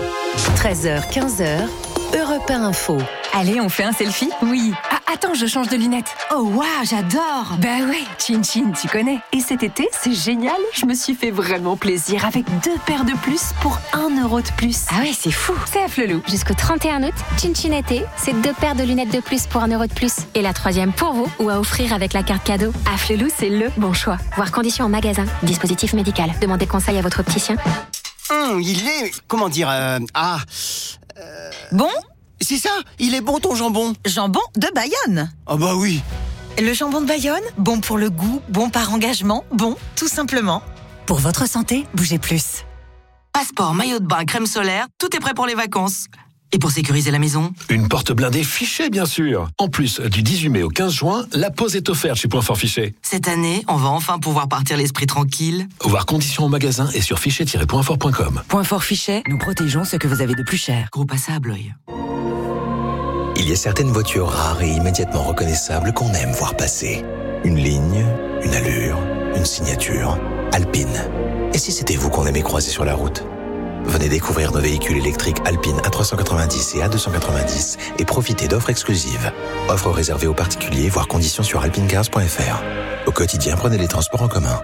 treize heures, quinze heures, Europe un Info. Allez, on fait un selfie? Oui. Ah, attends, je change de lunettes. Oh, waouh, j'adore. Bah ouais, Chin Chin, tu connais. Et cet été, c'est génial. Je me suis fait vraiment plaisir avec deux paires de plus pour un euro de plus. Ah ouais, c'est fou. C'est à Flelou. Jusqu'au trente et un août, Chin Chin été, c'est deux paires de lunettes de plus pour un euro de plus. Et la troisième pour vous ou à offrir avec la carte cadeau. À Flelou, c'est le bon choix. Voir conditions en magasin. Dispositif médical. Demandez conseil à votre opticien. Hum, il est... Comment dire... Euh, ah... Euh... Bon? C'est ça, il est bon ton jambon. Jambon de Bayonne. Ah bah oui. Le jambon de Bayonne, bon pour le goût, bon par engagement, bon tout simplement. Pour votre santé, bougez plus. Passeport, maillot de bain, crème solaire, tout est prêt pour les vacances. Et pour sécuriser la maison? Une porte blindée Fichet, bien sûr. En plus, du dix-huit mai au quinze juin, la pause est offerte chez Point Fort Fichet. Cette année, on va enfin pouvoir partir l'esprit tranquille. Voir conditions en magasin et sur fichet tiret point fort point com. Point Fort Fichet, nous protégeons ce que vous avez de plus cher. Groupe Assa à Blois. Il y a certaines voitures rares et immédiatement reconnaissables qu'on aime voir passer. Une ligne, une allure, une signature. Alpine. Et si c'était vous qu'on aimait croiser sur la route? Venez découvrir nos véhicules électriques Alpine A trois cent quatre-vingt-dix et A deux cent quatre-vingt-dix et profitez d'offres exclusives. Offres réservées aux particuliers, voire conditions sur alpinecars point f r. Au quotidien, prenez les transports en commun.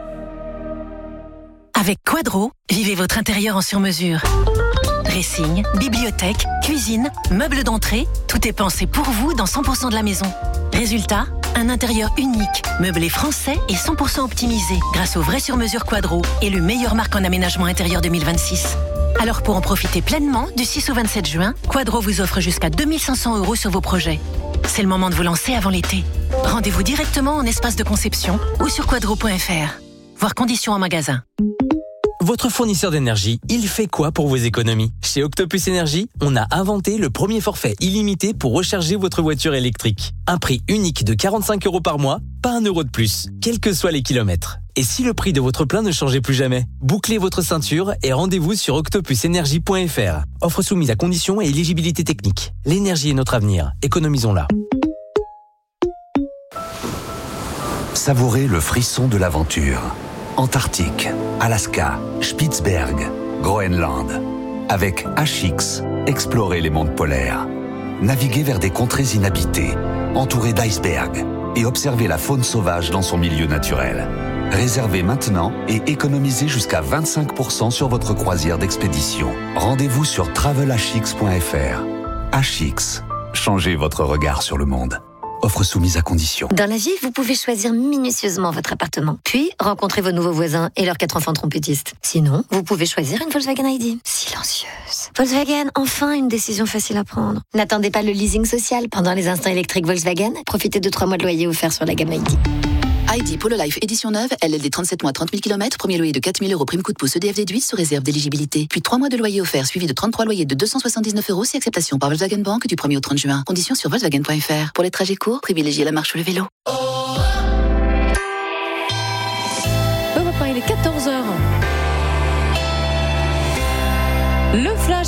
Avec Quadro, vivez votre intérieur en sur-mesure. Dressing, bibliothèque, cuisine, meubles d'entrée, tout est pensé pour vous dans cent pour cent de la maison. Résultat, un intérieur unique, meublé français et cent pour cent optimisé grâce au vrai sur-mesure Quadro et le meilleur marque en aménagement intérieur deux mille vingt-six. Alors pour en profiter pleinement, du six au vingt-sept juin, Quadro vous offre jusqu'à deux mille cinq cents euros sur vos projets. C'est le moment de vous lancer avant l'été. Rendez-vous directement en espace de conception ou sur quadro point f r. Voir conditions en magasin. Votre fournisseur d'énergie, il fait quoi pour vos économies? Chez Octopus Énergie, on a inventé le premier forfait illimité pour recharger votre voiture électrique. Un prix unique de quarante-cinq euros par mois, pas un euro de plus, quels que soient les kilomètres. Et si le prix de votre plein ne changeait plus jamais? Bouclez votre ceinture et rendez-vous sur octopus énergie point f r. Offre soumise à conditions et éligibilité technique. L'énergie est notre avenir, économisons-la. Savourez le frisson de l'aventure. Antarctique, Alaska, Spitzberg, Groenland. Avec H X, explorez les mondes polaires. Naviguez vers des contrées inhabitées, entourées d'icebergs, et observez la faune sauvage dans son milieu naturel. Réservez maintenant et économisez jusqu'à vingt-cinq pour cent sur votre croisière d'expédition. Rendez-vous sur travel h x point f r. H X, changez votre regard sur le monde. Offre soumise à conditions. Dans la vie, vous pouvez choisir minutieusement votre appartement, puis rencontrer vos nouveaux voisins et leurs quatre enfants trompettistes. Sinon, vous pouvez choisir une Volkswagen I D. Silencieuse. Volkswagen, enfin une décision facile à prendre. N'attendez pas le leasing social pendant les instants électriques Volkswagen. Profitez de trois mois de loyer offerts sur la gamme I D. I D Polo Life édition neuve, L L D trente-sept mois, trente mille kilomètres, premier loyer de quatre mille euros, prime coup de pouce E D F déduit sous réserve d'éligibilité. Puis trois mois de loyer offert suivi de trente-trois loyers de deux cent soixante-dix-neuf euros si acceptation par Volkswagen Bank du premier au trente juin. Conditions sur volkswagen point f r. Pour les trajets courts, privilégiez la marche ou le vélo. Europe un, il est quatorze heures. Le flash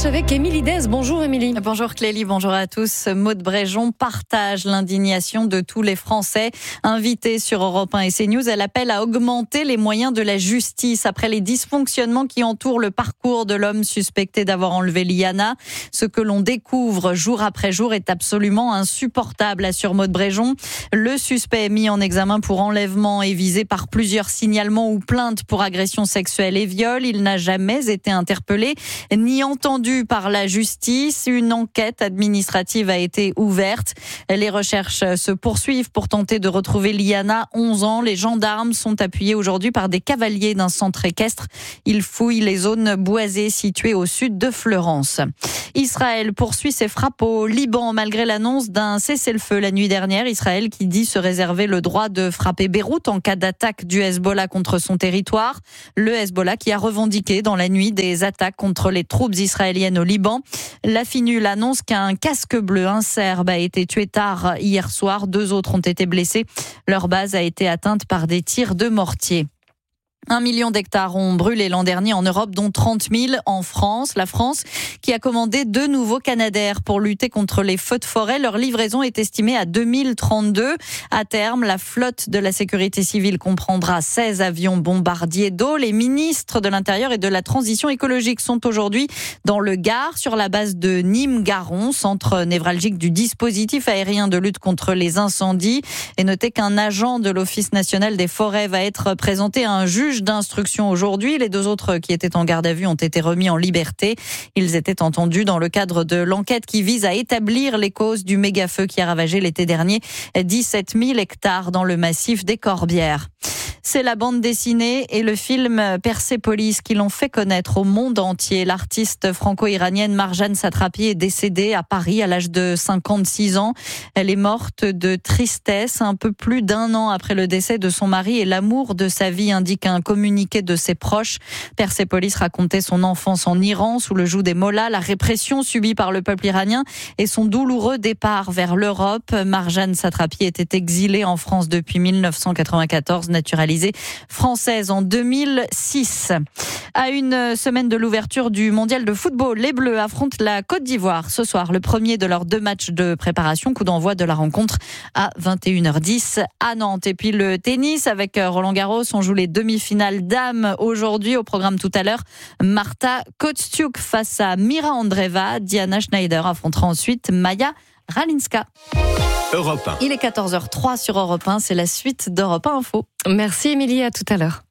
marche avec Émilie Dez. Bonjour Émilie. Bonjour Clélie, bonjour à tous. Maude Bréjon partage l'indignation de tous les Français. Invitée sur Europe un et CNews, elle appelle à augmenter les moyens de la justice après les dysfonctionnements qui entourent le parcours de l'homme suspecté d'avoir enlevé Liana. Ce que l'on découvre jour après jour est absolument insupportable, assure Maude Bréjon. Le suspect mis en examen pour enlèvement est visé par plusieurs signalements ou plaintes pour agression sexuelle et viol. Il n'a jamais été interpellé ni entendu par la justice. Une enquête administrative a été ouverte. Les recherches se poursuivent pour tenter de retrouver Liana, onze ans. Les gendarmes sont appuyés aujourd'hui par des cavaliers d'un centre équestre. Ils fouillent les zones boisées situées au sud de Fleurance. Israël poursuit ses frappes au Liban malgré l'annonce d'un cessez-le-feu la nuit dernière. Israël qui dit se réserver le droit de frapper Beyrouth en cas d'attaque du Hezbollah contre son territoire. Le Hezbollah qui a revendiqué dans la nuit des attaques contre les troupes israéliennes au Liban. La Finul annonce qu'un casque bleu, un Serbe, a été tué tard hier soir. Deux autres ont été blessés. Leur base a été atteinte par des tirs de mortier. Un million d'hectares ont brûlé l'an dernier en Europe, dont trente mille en France. La France qui a commandé deux nouveaux Canadair pour lutter contre les feux de forêt. Leur livraison est estimée à deux mille trente-deux. À terme, la flotte de la sécurité civile comprendra seize avions bombardiers d'eau. Les ministres de l'Intérieur et de la Transition écologique sont aujourd'hui dans le Gard, sur la base de Nîmes-Garon, centre névralgique du dispositif aérien de lutte contre les incendies. Et notez qu'un agent de l'Office national des forêts va être présenté à un juge d'instruction aujourd'hui. Les deux autres qui étaient en garde à vue ont été remis en liberté. Ils étaient entendus dans le cadre de l'enquête qui vise à établir les causes du méga-feu qui a ravagé l'été dernier dix-sept mille hectares dans le massif des Corbières. C'est la bande dessinée et le film Persepolis qui l'ont fait connaître au monde entier. L'artiste franco-iranienne Marjane Satrapi est décédée à Paris à l'âge de cinquante-six ans. Elle est morte de tristesse un peu plus d'un an après le décès de son mari et l'amour de sa vie, indique un communiqué de ses proches. Persepolis racontait son enfance en Iran sous le joug des mollahs, la répression subie par le peuple iranien et son douloureux départ vers l'Europe. Marjane Satrapi était exilée en France depuis mille neuf cent quatre-vingt-quatorze, naturalisée française en deux mille six. À une semaine de l'ouverture du mondial de football, les Bleus affrontent la Côte d'Ivoire ce soir, le premier de leurs deux matchs de préparation. Coup d'envoi de la rencontre à vingt et une heures dix à Nantes. Et puis le tennis avec Roland Garros, on joue les demi-finales dames aujourd'hui. Au programme tout à l'heure, Marta Kostyuk face à Mira Andreeva. Diana Schneider affrontera ensuite Maya Ralinska. Europe un. Il est quatorze heures trois sur Europe un, c'est la suite d'Europe un Info. Merci Émilie, à tout à l'heure.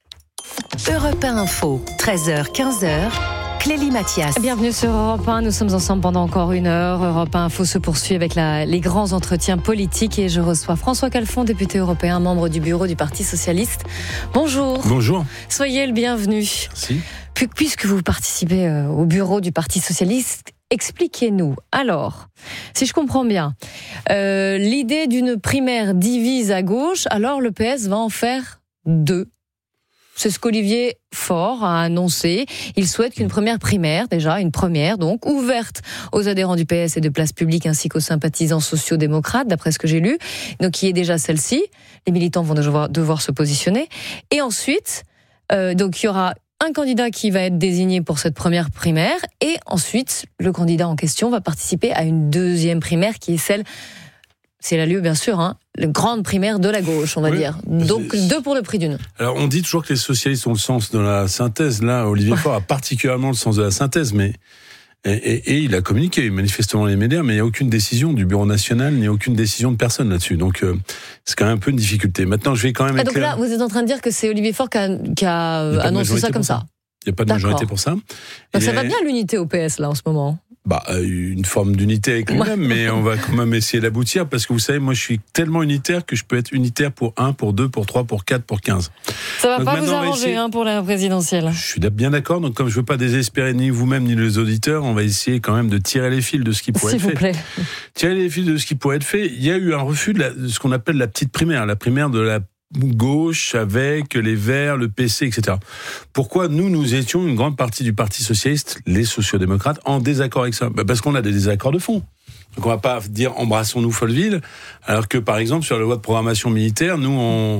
Europe un Info, treize heures, quinze heures. Clélie Mathias. Bienvenue sur Europe un, nous sommes ensemble pendant encore une heure. Europe un Info se poursuit avec la, les grands entretiens politiques et je reçois François Calfon, député européen, membre du bureau du Parti Socialiste. Bonjour. Bonjour. Soyez le bienvenu. Merci. Puisque vous participez au bureau du Parti Socialiste, expliquez-nous. Alors, si je comprends bien, euh, l'idée d'une primaire divise à gauche, alors le P S va en faire deux. C'est ce qu'Olivier Faure a annoncé. Il souhaite qu'une première primaire, déjà une première donc, ouverte aux adhérents du P S et de Place Publique ainsi qu'aux sympathisants sociaux-démocrates, d'après ce que j'ai lu. Donc, qui est déjà celle-ci. Les militants vont devoir, devoir se positionner. Et ensuite, euh, donc il y aura un candidat qui va être désigné pour cette première primaire et ensuite, le candidat en question va participer à une deuxième primaire qui est celle, c'est la lieu bien sûr, hein, la grande primaire de la gauche, on va oui, dire. Donc deux pour le prix d'une. Alors on dit toujours que les socialistes ont le sens de la synthèse. Là, Olivier Faure a particulièrement le sens de la synthèse, mais et, et, et il a communiqué manifestement les médias, mais il n'y a aucune décision du Bureau national, ni aucune décision de personne là-dessus. Donc euh, c'est quand même un peu une difficulté. Maintenant, je vais quand même. Ah, donc là, vous êtes en train de dire que c'est Olivier Faure qui a, qui a annoncé ça comme ça. ça. Il n'y a pas de majorité pour ça. Donc et ça va bien l'unité au P S là en ce moment. Bah, une forme d'unité avec lui-même, mais on va quand même essayer d'aboutir parce que vous savez, moi je suis tellement unitaire que je peux être unitaire pour un, pour deux, pour trois, pour quatre, pour quinze. Ça va donc pas vous arranger essayer... hein, pour la présidentielle. Je suis bien d'accord, donc comme je veux pas désespérer ni vous-même ni les auditeurs, on va essayer quand même de tirer les fils de ce qui pourrait S'il être vous fait. Plaît. Tirer les fils de ce qui pourrait être fait. Il y a eu un refus de, la, de ce qu'on appelle la petite primaire, la primaire de la gauche avec les Verts, le P C, et cetera. Pourquoi nous, nous étions une grande partie du Parti Socialiste, les sociodémocrates, en désaccord avec ça? Bah parce qu'on a des désaccords de fond. Donc on va pas dire embrassons-nous Folleville, alors que par exemple sur la loi de programmation militaire, nous on,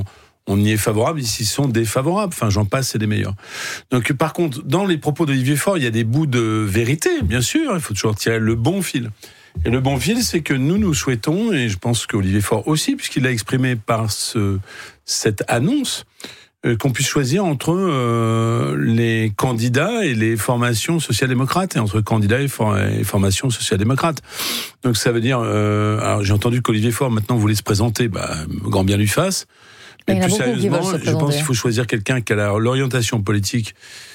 on y est favorable, ils s'y sont défavorables. Enfin, j'en passe, c'est des meilleurs. Donc, par contre, dans les propos d'Olivier Faure, il y a des bouts de vérité, bien sûr. Il faut toujours tirer le bon fil. Et le bon fil, c'est que nous, nous souhaitons, et je pense qu'Olivier Faure aussi, puisqu'il l'a exprimé par ce, cette annonce, euh, qu'on puisse choisir entre euh, les candidats et les formations social-démocrates, et entre candidats et, for- et formations social-démocrates. Donc ça veut dire... Euh, alors j'ai entendu qu'Olivier Faure, maintenant, voulait se présenter, bah, grand bien lui fasse. Mais plus sérieusement, je pense qu'il faut choisir quelqu'un qui a la, l'orientation politique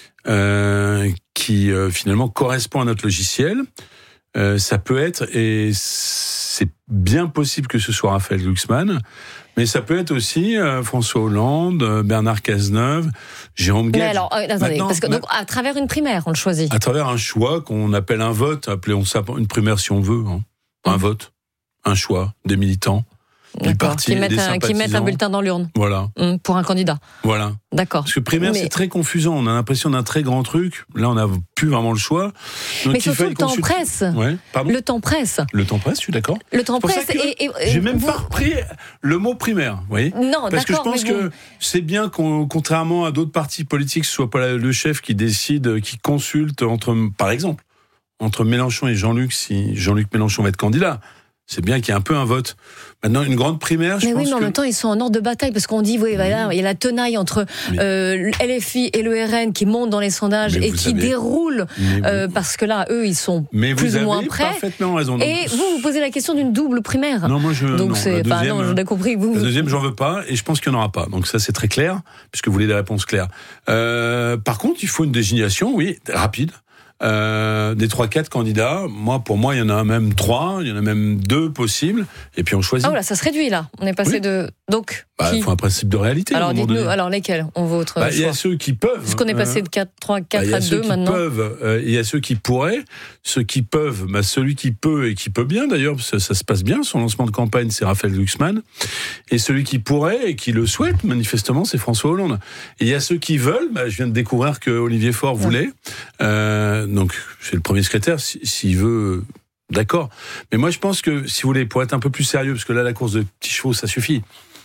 euh, qui, euh, finalement, correspond à notre logiciel. Euh, ça peut être, et c'est bien possible que ce soit Raphaël Glucksmann, mais ça peut être aussi euh, François Hollande, euh, Bernard Cazeneuve, Jérôme Guedj. Mais alors, euh, attendez, parce que donc, à travers une primaire, on le choisit. À travers un choix qu'on appelle un vote, appelons ça une primaire si on veut, hein. Un mmh. vote, un choix, des militants. Du parti, qui, mettent un, qui mettent un bulletin dans l'urne. Voilà. Mmh, pour un candidat. Voilà. D'accord. Parce que primaire, mais... c'est très confusant. On a l'impression d'un très grand truc. Là, on n'a plus vraiment le choix. Donc, mais surtout, le temps consulte... presse. Ouais. Pardon. Le temps presse. Le temps presse, je suis d'accord. Le temps presse. Et, et, et j'ai même vous... pas repris le mot primaire. Vous voyez ? Non, parce que je pense que bon... c'est bien qu'on, contrairement à d'autres partis politiques, ce soit pas le chef qui décide, qui consulte entre, par exemple, entre Mélenchon et Jean-Luc, si Jean-Luc Mélenchon va être candidat. C'est bien qu'il y ait un peu un vote. Maintenant, une grande primaire, je mais pense oui, mais en que... même temps, ils sont en ordre de bataille, parce qu'on dit, oui, voilà, il y a la tenaille entre mais... euh, L F I et le R N qui montent dans les sondages et qui avez... déroulent, euh, vous... parce que là, eux, ils sont mais plus ou moins prêts. Mais vous avez parfaitement raison. Et donc... vous, vous posez la question d'une double primaire. Non, moi, je... Donc, non, c'est... la Enfin, deuxième, non, j'en ai compris. Vous... La deuxième, j'en veux pas, et je pense qu'il n'y en aura pas. Donc ça, c'est très clair, puisque vous voulez des réponses claires. Euh, par contre, il faut une désignation, oui, rapide. Euh, des trois quatre candidats, moi pour moi il y en a même trois, il y en a même deux possibles, et puis on choisit. Ah là, ça se réduit là. On est passé oui. de donc. Bah, il faut un principe de réalité. Alors dites-nous, alors lesquels on veut votre bah, choix. Il y a ceux qui peuvent. Est-ce qu'on est passé de quatre trois quatre bah, à deux maintenant. Peuvent, euh, il y a ceux qui pourraient, ceux qui peuvent. Bah, celui qui peut et qui peut bien d'ailleurs, parce que ça se passe bien. Son lancement de campagne, c'est Raphaël Glucksmann, et celui qui pourrait et qui le souhaite manifestement, c'est François Hollande. Et il y a ceux qui veulent. Bah, je viens de découvrir que Olivier Faure voulait. Euh, donc c'est le premier secrétaire, s'il veut, d'accord. Mais moi je pense que, si vous voulez, pour être un peu plus sérieux, parce que là la course de petits chevaux ça suffit,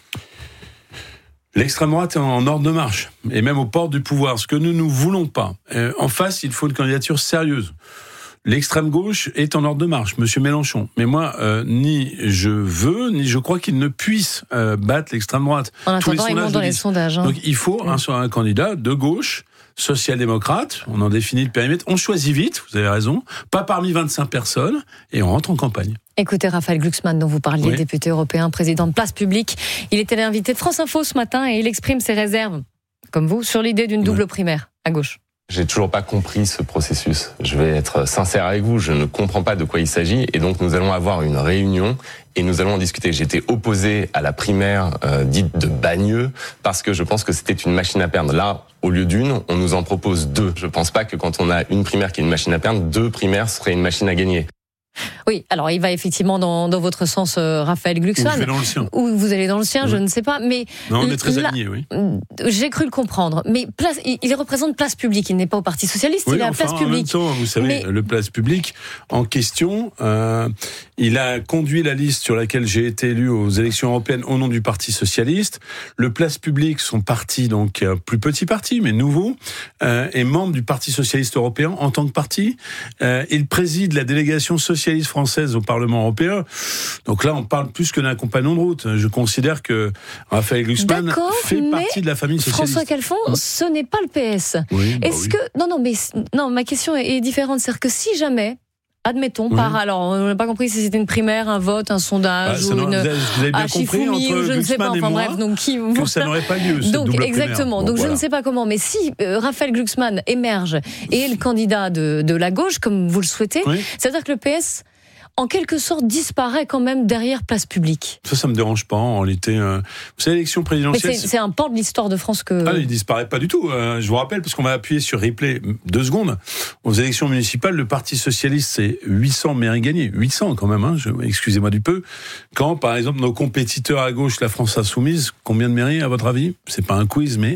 l'extrême droite est en ordre de marche, et même aux portes du pouvoir, ce que nous ne voulons pas. Euh, en face, il faut une candidature sérieuse. L'extrême gauche est en ordre de marche, Monsieur Mélenchon. Mais moi, euh, ni je veux, ni je crois qu'il ne puisse euh, battre l'extrême droite. En attendant, ils montent dans les sondages. Hein. Donc il faut un, un candidat de gauche, social-démocrate, on en définit le périmètre, on choisit vite, vous avez raison, pas parmi vingt-cinq personnes, et on rentre en campagne. Écoutez Raphaël Glucksmann, dont vous parliez, oui. député européen, président de Place Publique. Il était l'invité de France Info ce matin et il exprime ses réserves, comme vous, sur l'idée d'une double oui. primaire à gauche. J'ai toujours pas compris ce processus. Je vais être sincère avec vous, je ne comprends pas de quoi il s'agit, et donc nous allons avoir une réunion et nous allons en discuter. J'étais opposé à la primaire euh, dite de Bagneux parce que je pense que c'était une machine à perdre. Là, au lieu d'une, on nous en propose deux. Je pense pas que quand on a une primaire qui est une machine à perdre, deux primaires seraient une machine à gagner. Oui, alors il va effectivement dans, dans votre sens, euh, Raphaël Glucksmann. Ou je vais dans le sien. Ou vous allez dans le sien, oui. je ne sais pas. Mais non, on est très alignés, oui. J'ai cru le comprendre. Mais place, il, il représente Place Publique. Il n'est pas au Parti Socialiste, oui, il est enfin, à Place Publique. En même temps, vous savez, mais... le Place Publique, en question, euh, il a conduit la liste sur laquelle j'ai été élu aux élections européennes au nom du Parti Socialiste. Le Place Publique, son parti, donc un plus petit parti, mais nouveau, euh, est membre du Parti Socialiste européen en tant que parti. Euh, il préside la délégation socialiste française au Parlement européen. Donc là, on parle plus que d'un compagnon de route. Je considère que Raphaël Glucksmann D'accord, fait partie de la famille socialiste. François Calfon, hein ce n'est pas le P S. Oui, bah Est-ce oui. que non, non, mais non, ma question est différente. C'est-à-dire que si jamais, admettons, oui. par alors, on n'a pas compris si c'était une primaire, un vote, un sondage bah, ou une vous avez bien compris entre ou je ne sais pas. Enfin bref, donc qui que ça n'aurait pas lieu. Cette donc double exactement. Bon, donc voilà. je ne sais pas comment, mais si euh, Raphaël Glucksmann émerge et est le candidat de de la gauche comme vous le souhaitez, oui. c'est-à-dire que le P S en quelque sorte disparaît quand même derrière Place Publique. Ça, ça me dérange pas. En réalité, euh, vous savez, l'élection présidentielle. Mais c'est, c'est un pan de l'histoire de France que. Ah, il disparaît pas du tout. Euh, je vous rappelle, parce qu'on va appuyer sur replay deux secondes. Aux élections municipales, le Parti socialiste, c'est huit cents mairies gagnées. huit cents quand même, hein, je, excusez-moi du peu. Quand, par exemple, nos compétiteurs à gauche, la France Insoumise, combien de mairies, à votre avis ? C'est pas un quiz, mais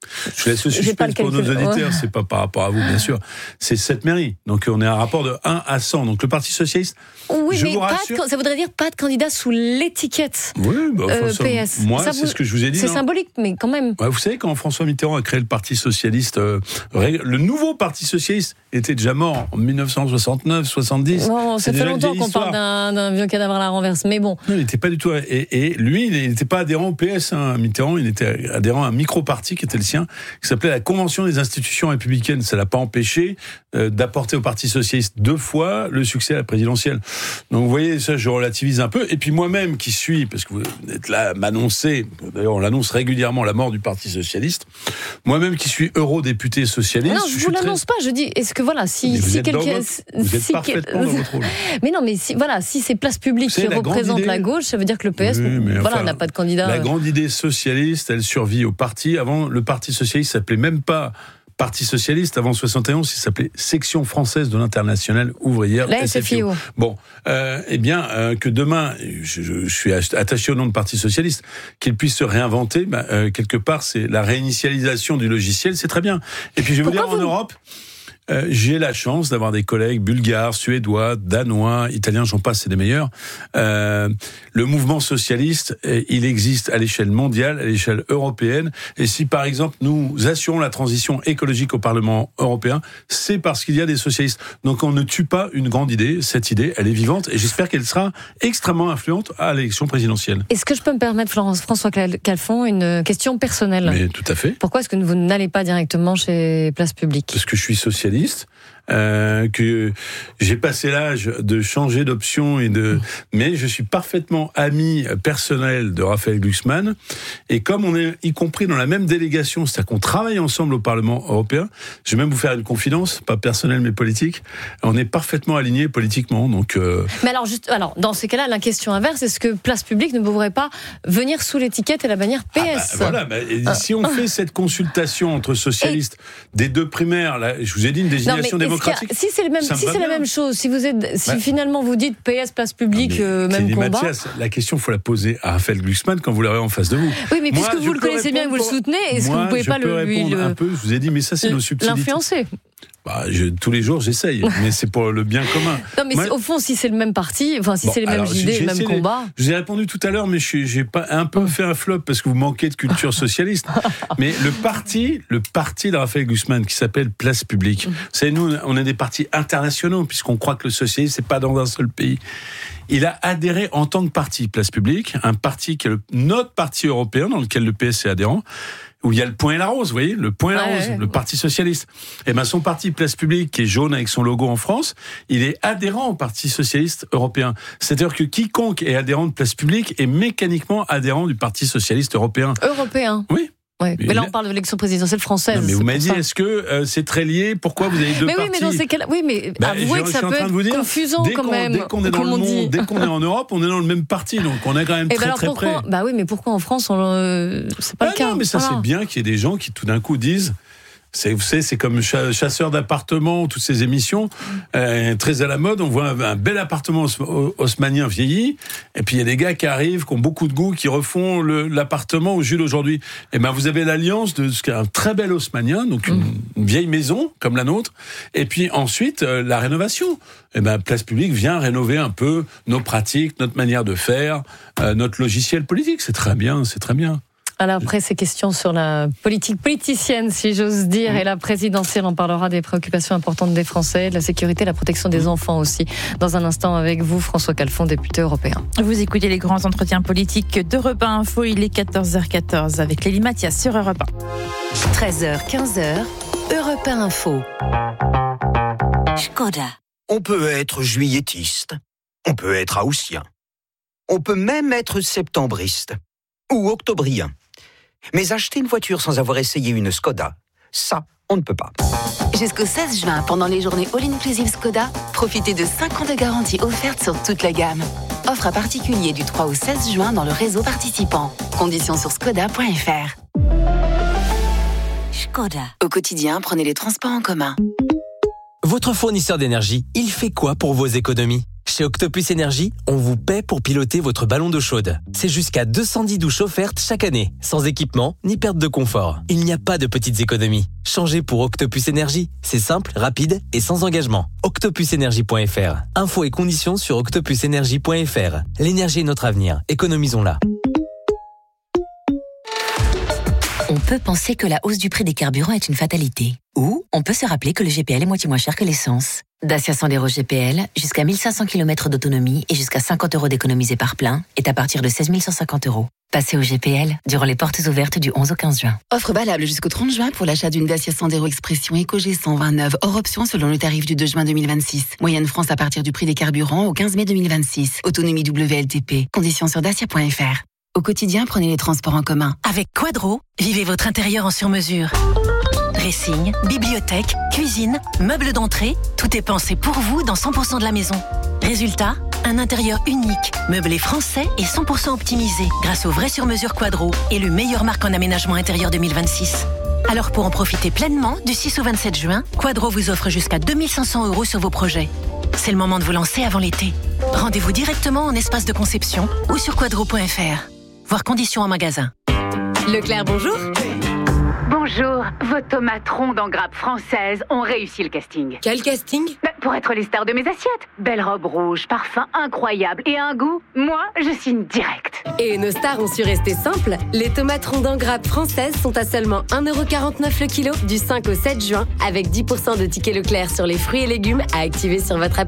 Je laisse le suspense pour nos auditeurs, ouais. C'est pas par rapport à vous, bien sûr. C'est sept mairies. Donc, on est à un rapport de un à cent. Donc, le Parti Socialiste. Oui, je mais vous pas rassure... de, ça voudrait dire pas de candidat sous l'étiquette oui, bah, euh, ça, P S. Moi, ça c'est vous... ce que je vous ai dit. C'est non symbolique, mais quand même. Ouais, vous savez, quand François Mitterrand a créé le Parti Socialiste, euh, le nouveau Parti Socialiste était déjà mort en dix-neuf cent soixante-neuf soixante-dix. Bon, ça fait longtemps qu'on parle d'un, d'un vieux cadavre à la renverse, mais bon. Non, il n'était pas du tout. Et, et lui, il n'était pas adhérent au P S. Hein, Mitterrand, il était adhérent à un micro-parti qui était le sien, qui s'appelait la Convention des institutions républicaines. Ça l'a pas empêché euh, d'apporter au Parti Socialiste deux fois le succès à la présidentielle. Donc vous voyez, ça, je relativise un peu. Et puis moi-même, qui suis, parce que vous êtes là à m'annoncer, d'ailleurs on l'annonce régulièrement, la mort du Parti Socialiste, moi-même qui suis eurodéputé socialiste... Non, je, je vous l'annonce très... pas, je dis, est-ce que voilà, si, si quelqu'un... Vous êtes si parfaitement quel... dans votre rôle. Mais non, mais si, voilà, si c'est Place Publique qui représente idée... la gauche, ça veut dire que le P S, oui, voilà, enfin, n'a pas de candidat. La grande idée socialiste, elle survit au parti. Avant, le Parti Socialiste s'appelait même pas Parti Socialiste, avant soixante et onze, il s'appelait Section Française de l'Internationale Ouvrière, la S F I O. Bon, euh, eh bien, euh, que demain, je, je, je suis attaché au nom de Parti Socialiste, qu'il puisse se réinventer, bah, euh, quelque part, c'est la réinitialisation du logiciel, c'est très bien. Et puis, je vais Pourquoi vous dire, vous... en Europe... Euh, j'ai la chance d'avoir des collègues bulgares, suédois, danois, italiens, j'en passe, c'est des meilleurs. Euh, le mouvement socialiste, il existe à l'échelle mondiale, à l'échelle européenne. Et si, par exemple, nous assurons la transition écologique au Parlement européen, c'est parce qu'il y a des socialistes. Donc, on ne tue pas une grande idée. Cette idée, elle est vivante et j'espère qu'elle sera extrêmement influente à l'élection présidentielle. Est-ce que je peux me permettre, Florence, François Calfon, une question personnelle ? Mais tout à fait. Pourquoi est-ce que vous n'allez pas directement chez Place Publique ? Parce que je suis socialiste. Euh, que j'ai passé l'âge de changer d'option et de, mais je suis parfaitement ami personnel de Raphaël Glucksmann et comme on est y compris dans la même délégation, c'est-à-dire qu'on travaille ensemble au Parlement européen, je vais même vous faire une confidence, pas personnelle mais politique, on est parfaitement alignés politiquement, donc. Euh... Mais alors juste, alors dans ces cas-là, la question inverse, est-ce que Place Publique ne pourrait pas venir sous l'étiquette et la bannière P S ? Ah bah, voilà, bah, et si on fait cette consultation entre socialistes et... des deux primaires, là, je vous ai dit une désignation démocratique. Si c'est le même, si c'est la même chose, si vous êtes, si bah, finalement vous dites P S Place Publique, euh, même combat. Mathias, la question faut la poser à Raphaël Glucksmann quand vous l'aurez en face de vous. Oui, mais moi, puisque vous le connaissez bien, et vous le soutenez, est-ce moi, que vous pouvez pas le lui le... un peu, je vous ai dit, mais ça c'est nos subtilités. L'influencer. Bah, je, tous les jours, j'essaye, mais c'est pour le bien commun. Non, mais moi, au fond, si c'est le même parti, enfin, si bon, c'est les mêmes idées, le même combat. Je vous ai répondu tout à l'heure, mais je j'ai pas un peu fait un flop parce que vous manquez de culture socialiste. Mais le parti, le parti de Raphaël Glucksmann, qui s'appelle Place Publique. Vous savez, nous, on est des partis internationaux puisqu'on croit que le socialisme, c'est pas dans un seul pays. Il a adhéré en tant que parti Place Publique, un parti qui est le, notre parti européen dans lequel le P S est adhérent. Où il y a le point et la rose, vous voyez, le point et la ouais, rose, ouais. le Parti Socialiste. Et ben son parti Place Publique, qui est jaune avec son logo en France, il est adhérent au Parti Socialiste Européen. C'est-à-dire que quiconque est adhérent de Place Publique est mécaniquement adhérent du Parti Socialiste Européen. Européen. Oui. Ouais. Mais, mais là, on parle de l'élection présidentielle française. Non, mais vous m'avez dit, est-ce que euh, c'est très lié ? Pourquoi vous avez deux mais partis ? Oui, mais dans ces cas-là, oui, mais bah, avouez que ça peut être dire, confusant quand même. Dès qu'on est dans le monde, dès qu'on est en Europe, on est dans le même parti, donc on est quand même et très bah très pourquoi, près. Bah oui, mais pourquoi en France, on, euh, c'est pas ah le cas. Non, mais ça voilà. C'est bien qu'il y ait des gens qui tout d'un coup disent. C'est, vous savez, c'est comme Chasseur d'appartements, toutes ces émissions, euh, très à la mode. On voit un, un bel appartement haussmannien vieilli, et puis il y a des gars qui arrivent, qui ont beaucoup de goût, qui refont le, l'appartement au Jules aujourd'hui. Et ben vous avez l'alliance de ce qu'est un très bel haussmannien, donc une, une vieille maison comme la nôtre, et puis ensuite euh, la rénovation. Et ben Place Publique vient rénover un peu nos pratiques, notre manière de faire, euh, notre logiciel politique. C'est très bien, c'est très bien. Alors après ces questions sur la politique politicienne, si j'ose dire, mmh. et la présidentielle, on parlera des préoccupations importantes des Français, de la sécurité, la protection des enfants aussi. Dans un instant avec vous, François Calfon, député européen. Vous écoutez les grands entretiens politiques d'Europe un Info, il est quatorze heures quatorze avec Lélie Mathias sur Europe un. treize heures quinze, Europe un Info. Skoda. On peut être juilletiste, on peut être haussien, on peut même être septembriste ou octobrien. Mais acheter une voiture sans avoir essayé une Skoda, ça, on ne peut pas. Jusqu'au seize juin, pendant les journées All-Inclusive Skoda, profitez de cinq ans de garantie offerte sur toute la gamme. Offre à particulier du trois au seize juin dans le réseau participant. Conditions sur skoda point f r. Skoda. Au quotidien, prenez les transports en commun. Votre fournisseur d'énergie, il fait quoi pour vos économies ? Chez Octopus Énergie, on vous paie pour piloter votre ballon d'eau chaude. C'est jusqu'à deux cent dix douches offertes chaque année, sans équipement ni perte de confort. Il n'y a pas de petites économies. Changez pour Octopus Énergie. C'est simple, rapide et sans engagement. octopus énergie point f r. Infos et conditions sur octopus énergie point f r. L'énergie est notre avenir. Économisons-la. On peut penser que la hausse du prix des carburants est une fatalité. Ou on peut se rappeler que le G P L est moitié moins cher que l'essence. Dacia Sandero G P L, jusqu'à mille cinq cents kilomètres d'autonomie et jusqu'à cinquante euros d'économisés par plein, est à partir de seize mille cent cinquante euros. Passez au G P L durant les portes ouvertes du onze au quinze juin. Offre valable jusqu'au trente juin pour l'achat d'une Dacia Sandero Expression Eco G cent vingt-neuf hors option selon le tarif du deux juin deux mille vingt-six. Moyenne France à partir du prix des carburants au quinze mai deux mille vingt-six. Autonomie W L T P. Conditions sur dacia point f r. Au quotidien, prenez les transports en commun. Avec Quadro, vivez votre intérieur en sur-mesure. Dressing, bibliothèque, cuisine, meubles d'entrée, tout est pensé pour vous dans cent pour cent de la maison. Résultat, un intérieur unique, meublé français et cent pour cent optimisé grâce au vrai sur-mesure Quadro, élu meilleure marque en aménagement intérieur deux mille vingt-six. Alors pour en profiter pleinement, du six au vingt-sept juin, Quadro vous offre jusqu'à deux mille cinq cents euros sur vos projets. C'est le moment de vous lancer avant l'été. Rendez-vous directement en espace de conception ou sur quadro point f r. Voir conditions en magasin. Leclerc, bonjour. Bonjour, vos tomates rondes en grappe française ont réussi le casting. Quel casting? Bah, pour être les stars de mes assiettes. Belle robe rouge, parfum incroyable et un goût, moi, je signe direct. Et nos stars ont su rester simples. Les tomates rondes en grappe françaises sont à seulement un euro quarante-neuf le kilo du cinq au sept juin avec dix pour cent de tickets Leclerc sur les fruits et légumes à activer sur votre appli.